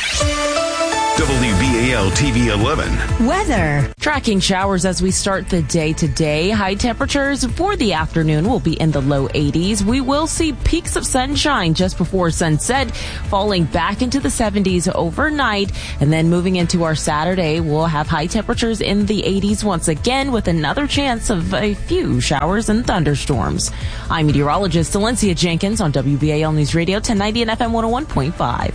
[SPEAKER 3] W B A L T V eleven.
[SPEAKER 5] Weather.
[SPEAKER 10] Tracking showers as we start the day today. High temperatures for the afternoon will be in the low eighties. We will see peaks of sunshine just before sunset, falling back into the seventies overnight. And then moving into our Saturday, we'll have high temperatures in the eighties once again with another chance of a few showers and thunderstorms. I'm meteorologist Valencia Jenkins on W B A L News Radio ten ninety and F M one oh one point five.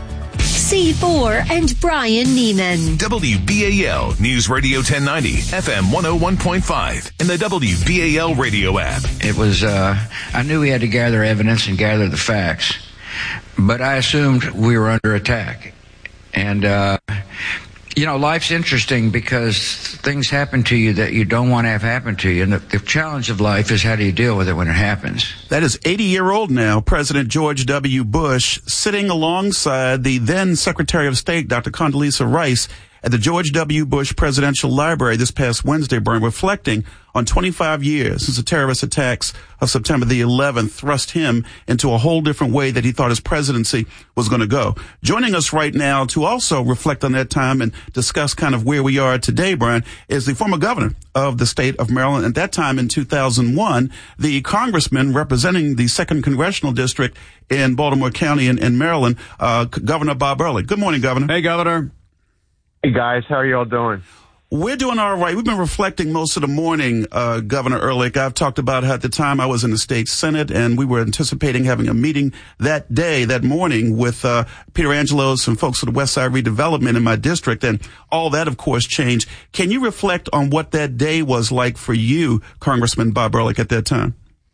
[SPEAKER 5] C four and Brian Neiman.
[SPEAKER 6] W B A L News Radio ten ninety, F M one oh one point five, and the W B A L radio app.
[SPEAKER 19] It was, uh, I knew we had to gather evidence and gather the facts, but I assumed we were under attack. And, uh, you know, life's interesting because things happen to you that you don't want to have happen to you. And the, the challenge of life is how do you deal with it when it happens?
[SPEAKER 1] That is eighty-year-old now, President George W. Bush, sitting alongside the then Secretary of State, Doctor Condoleezza Rice, at the George W. Bush Presidential Library this past Wednesday, Brian, reflecting on twenty-five years since the terrorist attacks of September the eleventh thrust him into a whole different way that he thought his presidency was going to go. Joining us right now to also reflect on that time and discuss kind of where we are today, Brian, is the former governor of the state of Maryland. At that time in two thousand one, the congressman representing the second congressional district in Baltimore County in, in Maryland, uh, Governor Bob Ehrlich. Good morning, Governor.
[SPEAKER 2] Hey, Governor.
[SPEAKER 20] Hey, guys. How are y'all doing?
[SPEAKER 1] We're doing all right. We've been reflecting most of the morning, uh, Governor Ehrlich. I've talked about how at the time I was in the state Senate and we were anticipating having a meeting that day, that morning with, uh, Peter Angelos and folks at the West Side Redevelopment in my district. And all that, of course, changed. Can you reflect on what that day was like for you, Congressman Bob Ehrlich, at that time?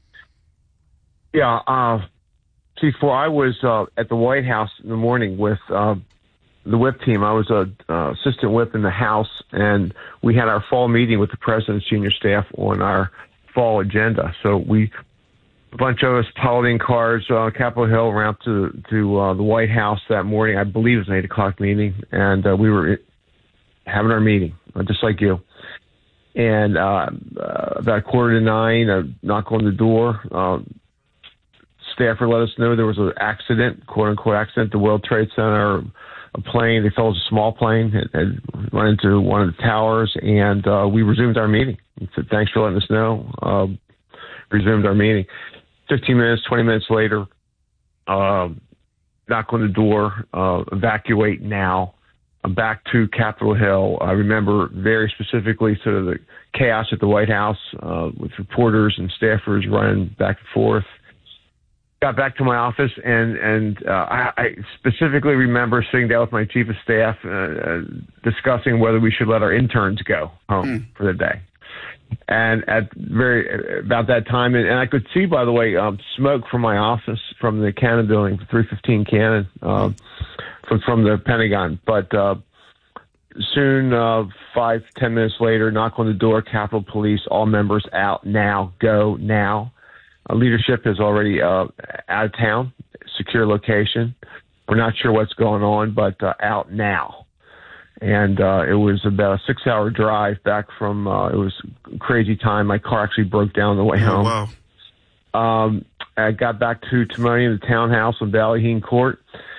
[SPEAKER 20] Yeah, uh, see, for I was, uh, at the White House in the morning with, uh, the whip team. I was a uh, assistant whip in the House, and we had our fall meeting with the president's senior staff on our fall agenda. So we, a bunch of us piled in cars, uh, Capitol Hill, around to to uh, the White House that morning. I believe it was an eight o'clock meeting, and uh, we were having our meeting, uh, just like you. And uh, uh, about quarter to nine, a knock on the door. Uh, staffer let us know there was an accident, quote unquote accident, at the World Trade Center. A plane, they thought it was a small plane, had, had run into one of the towers, and uh, we resumed our meeting. We said, thanks for letting us know. Uh, resumed our meeting. Fifteen minutes, twenty minutes later, uh, knock on the door, uh, evacuate now. I'm back to Capitol Hill. I remember very specifically sort of the chaos at the White House uh, with reporters and staffers running back and forth. Got back to my office, and and uh, I, I specifically remember sitting down with my chief of staff, uh, uh, discussing whether we should let our interns go home mm. for the day. And at very about that time, and, and I could see, by the way, um, smoke from my office from the Cannon building, three fifteen Cannon, uh, from from the Pentagon. But uh, soon, uh, five ten minutes later, knock on the door, Capitol Police, all members out now, go now. Uh, leadership is already uh, out of town, secure location. We're not sure what's going on, but uh, out now. And uh, it was about a six-hour drive back from, uh, it was a crazy time. My car actually broke down on the way home.
[SPEAKER 1] Oh,
[SPEAKER 20] wow. Um, I got back to Timonium, the townhouse on Ballyheen Court,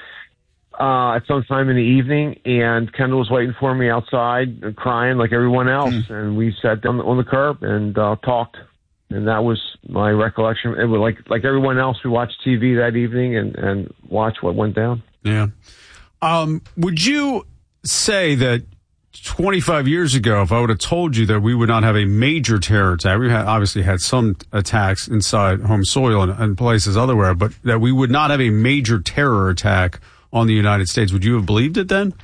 [SPEAKER 20] uh, at some time in the evening, and Kendall was waiting for me outside, uh, crying like everyone else. Mm. And we sat down on the curb and uh, talked. And that was my recollection. It was like like everyone else, we watched T V that evening and, and watched what went down.
[SPEAKER 2] Yeah. Um, would you say that twenty-five years ago, if I would have told you that we would not have a major terror attack, we had obviously had some attacks inside home soil and, and places elsewhere, but that we would not have a major terror attack on the United States, would you have believed it then?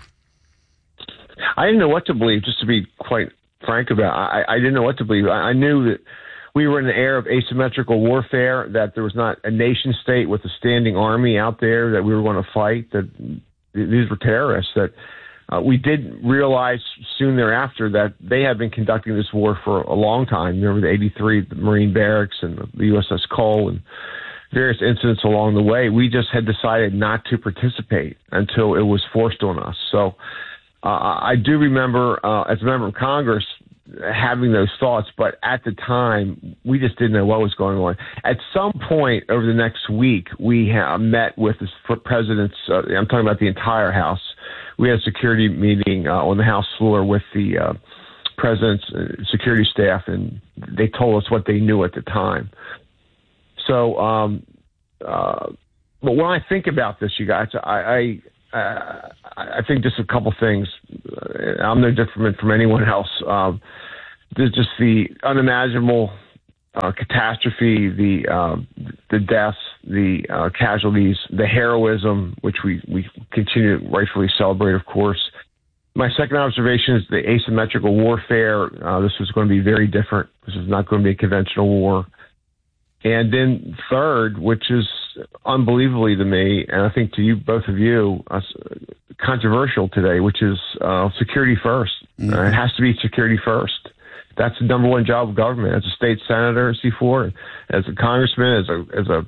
[SPEAKER 20] I didn't know what to believe, just to be quite frank about it. I, I didn't know what to believe. I, I knew that we were in an era of asymmetrical warfare, that there was not a nation state with a standing army out there that we were going to fight, that these were terrorists, that Uh, we did realize soon thereafter that they had been conducting this war for a long time. Remember the eighty-three the Marine barracks and the U S S Cole and various incidents along the way. We just had decided not to participate until it was forced on us. So uh, I do remember, uh, as a member of Congress, having those thoughts, but at the time, we just didn't know what was going on. At some point over the next week, we ha- met with the president's, uh, I'm talking about the entire House. We had a security meeting uh, on the House floor with the uh, president's uh, security staff, and they told us what they knew at the time. So, um, uh, but when I think about this, you guys, I, I, uh, I think just a couple things. I'm no different from anyone else. Um, there's just the unimaginable uh, catastrophe, the uh, the deaths, the uh, casualties, the heroism, which we, we continue to rightfully celebrate, of course. My second observation is the asymmetrical warfare. Uh, this was going to be very different. This is not going to be a conventional war. And then third, which is unbelievably to me, and I think to you, both of you, uh, controversial today, which is uh, security first. Mm-hmm. Uh, it has to be security first. That's the number one job of government. As a state senator, C four, as a congressman, as a as a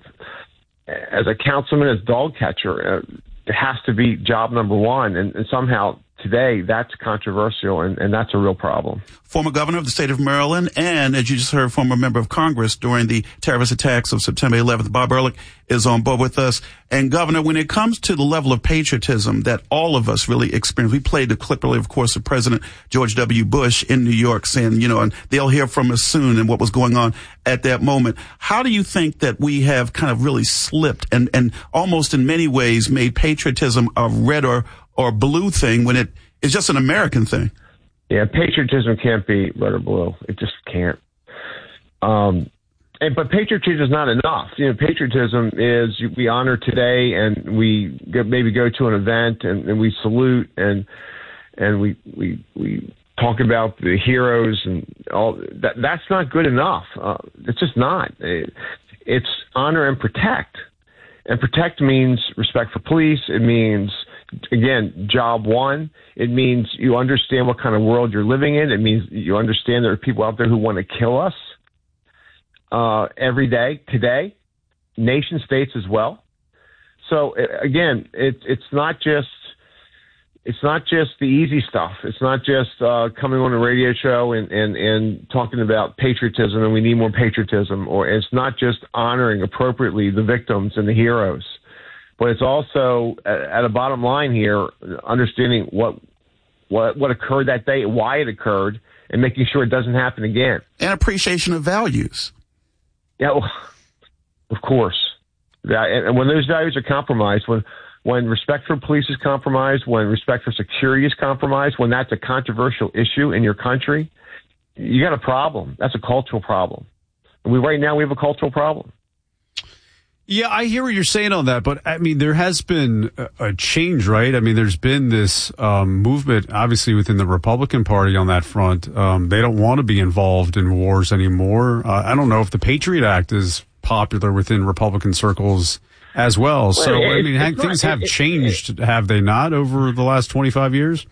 [SPEAKER 20] as a councilman, as dog catcher, uh, it has to be job number one. And, and somehow today that's controversial, and, and that's a real problem.
[SPEAKER 1] Former governor of the state of Maryland, and as you just heard, former member of Congress during the terrorist attacks of September eleventh, Bob Ehrlich is on board with us. And Governor, when it comes to the level of patriotism that all of us really experience, we played the clip earlier, of course, of President George W. Bush in New York saying, you know, and they'll hear from us soon, and what was going on at that moment. How do you think that we have kind of really slipped and, and almost in many ways made patriotism a red or, or blue thing when it is just an American thing?
[SPEAKER 20] Yeah, patriotism can't be red or blue. It just can't. Um, and, but patriotism is not enough. You know, patriotism is we honor today, and we go, maybe go to an event and, and we salute and and we we we talk about the heroes and all. That that's not good enough. Uh, it's just not. It, it's honor and protect, and protect means respect for police. It means, again, job one. It means you understand what kind of world you're living in. It means you understand there are people out there who want to kill us uh, every day, today, nation states as well. So again, it, it's not just it's not just the easy stuff. It's not just uh, coming on a radio show and, and, and talking about patriotism and we need more patriotism, or it's not just honoring appropriately the victims and the heroes. But it's also, at a bottom line here, understanding what what what occurred that day, why it occurred, and making sure it doesn't happen again.
[SPEAKER 1] And appreciation of values.
[SPEAKER 20] Yeah, well, of course. And when those values are compromised, when when respect for police is compromised, when respect for security is compromised, when that's a controversial issue in your country, you got a problem. That's a cultural problem. And we right now we have a cultural problem.
[SPEAKER 2] Yeah, I hear what you're saying on that, but I mean, there has been a, a change, right? I mean, there's been this um, movement, obviously, within the Republican Party on that front. Um, they don't want to be involved in wars anymore. Uh, I don't know if the Patriot Act is popular within Republican circles as well. well so, it, I mean, ha- things not, have it, changed, it, have they not, over the last twenty-five years?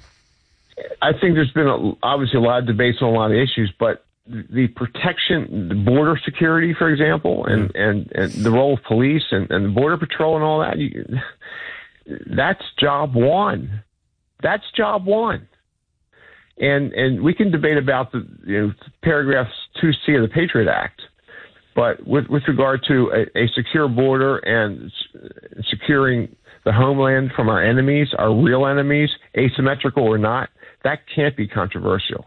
[SPEAKER 20] I think there's been a, obviously a lot of debates on a lot of issues, but the protection, the border security, for example, and, and, and the role of police and, and the border patrol and all that, you, that's job one. That's job one. And and we can debate about the you know, paragraph two C of the Patriot Act, but with, with regard to a, a secure border and securing the homeland from our enemies, our real enemies, asymmetrical or not, that can't be controversial.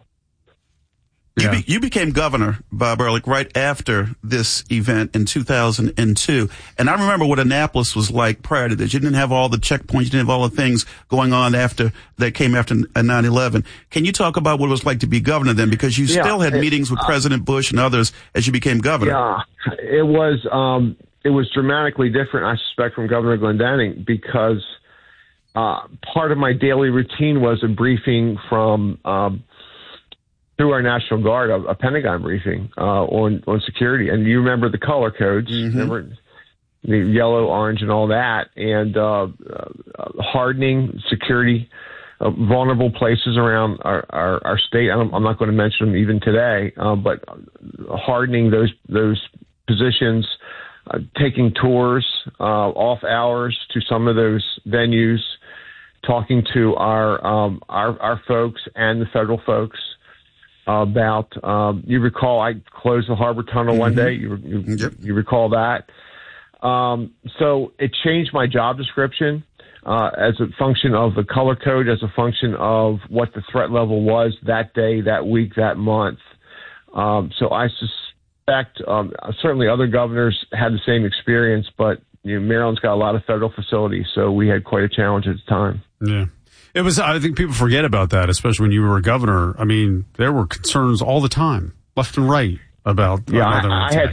[SPEAKER 1] You, be, you became governor, Bob Ehrlich, right after this event in two thousand two. And I remember what Annapolis was like prior to this. You didn't have all the checkpoints. You didn't have all the things going on after that came after nine eleven. Can you talk about what it was like to be governor then? Because you yeah, still had it, meetings with uh, President Bush and others as you became governor.
[SPEAKER 20] Yeah, it was, um, it was dramatically different, I suspect, from Governor Glendening, because uh, part of my daily routine was a briefing from um, through our National Guard, a, a Pentagon briefing uh, on on security. And you remember the color codes, mm-hmm. remember the yellow, orange, and all that, and uh, uh, hardening security uh, vulnerable places around our, our, our state. I'm, I'm not going to mention them even today, uh, but hardening those those positions, uh, taking tours uh, off hours to some of those venues, talking to our um, our, our folks and the federal folks about. Um, you recall I closed the Harbor Tunnel mm-hmm. one day. You you, yep. you recall that. Um, so it changed my job description. Uh, as a function of the color code, as a function of what the threat level was that day, that week, that month. Um, so I suspect um, certainly other governors had the same experience, but you know, Maryland's got a lot of federal facilities, so we had quite a challenge at the time.
[SPEAKER 2] Yeah. It was, I think people forget about that, especially when you were a governor. I mean, there were concerns all the time, left and right, about
[SPEAKER 20] yeah, I, I had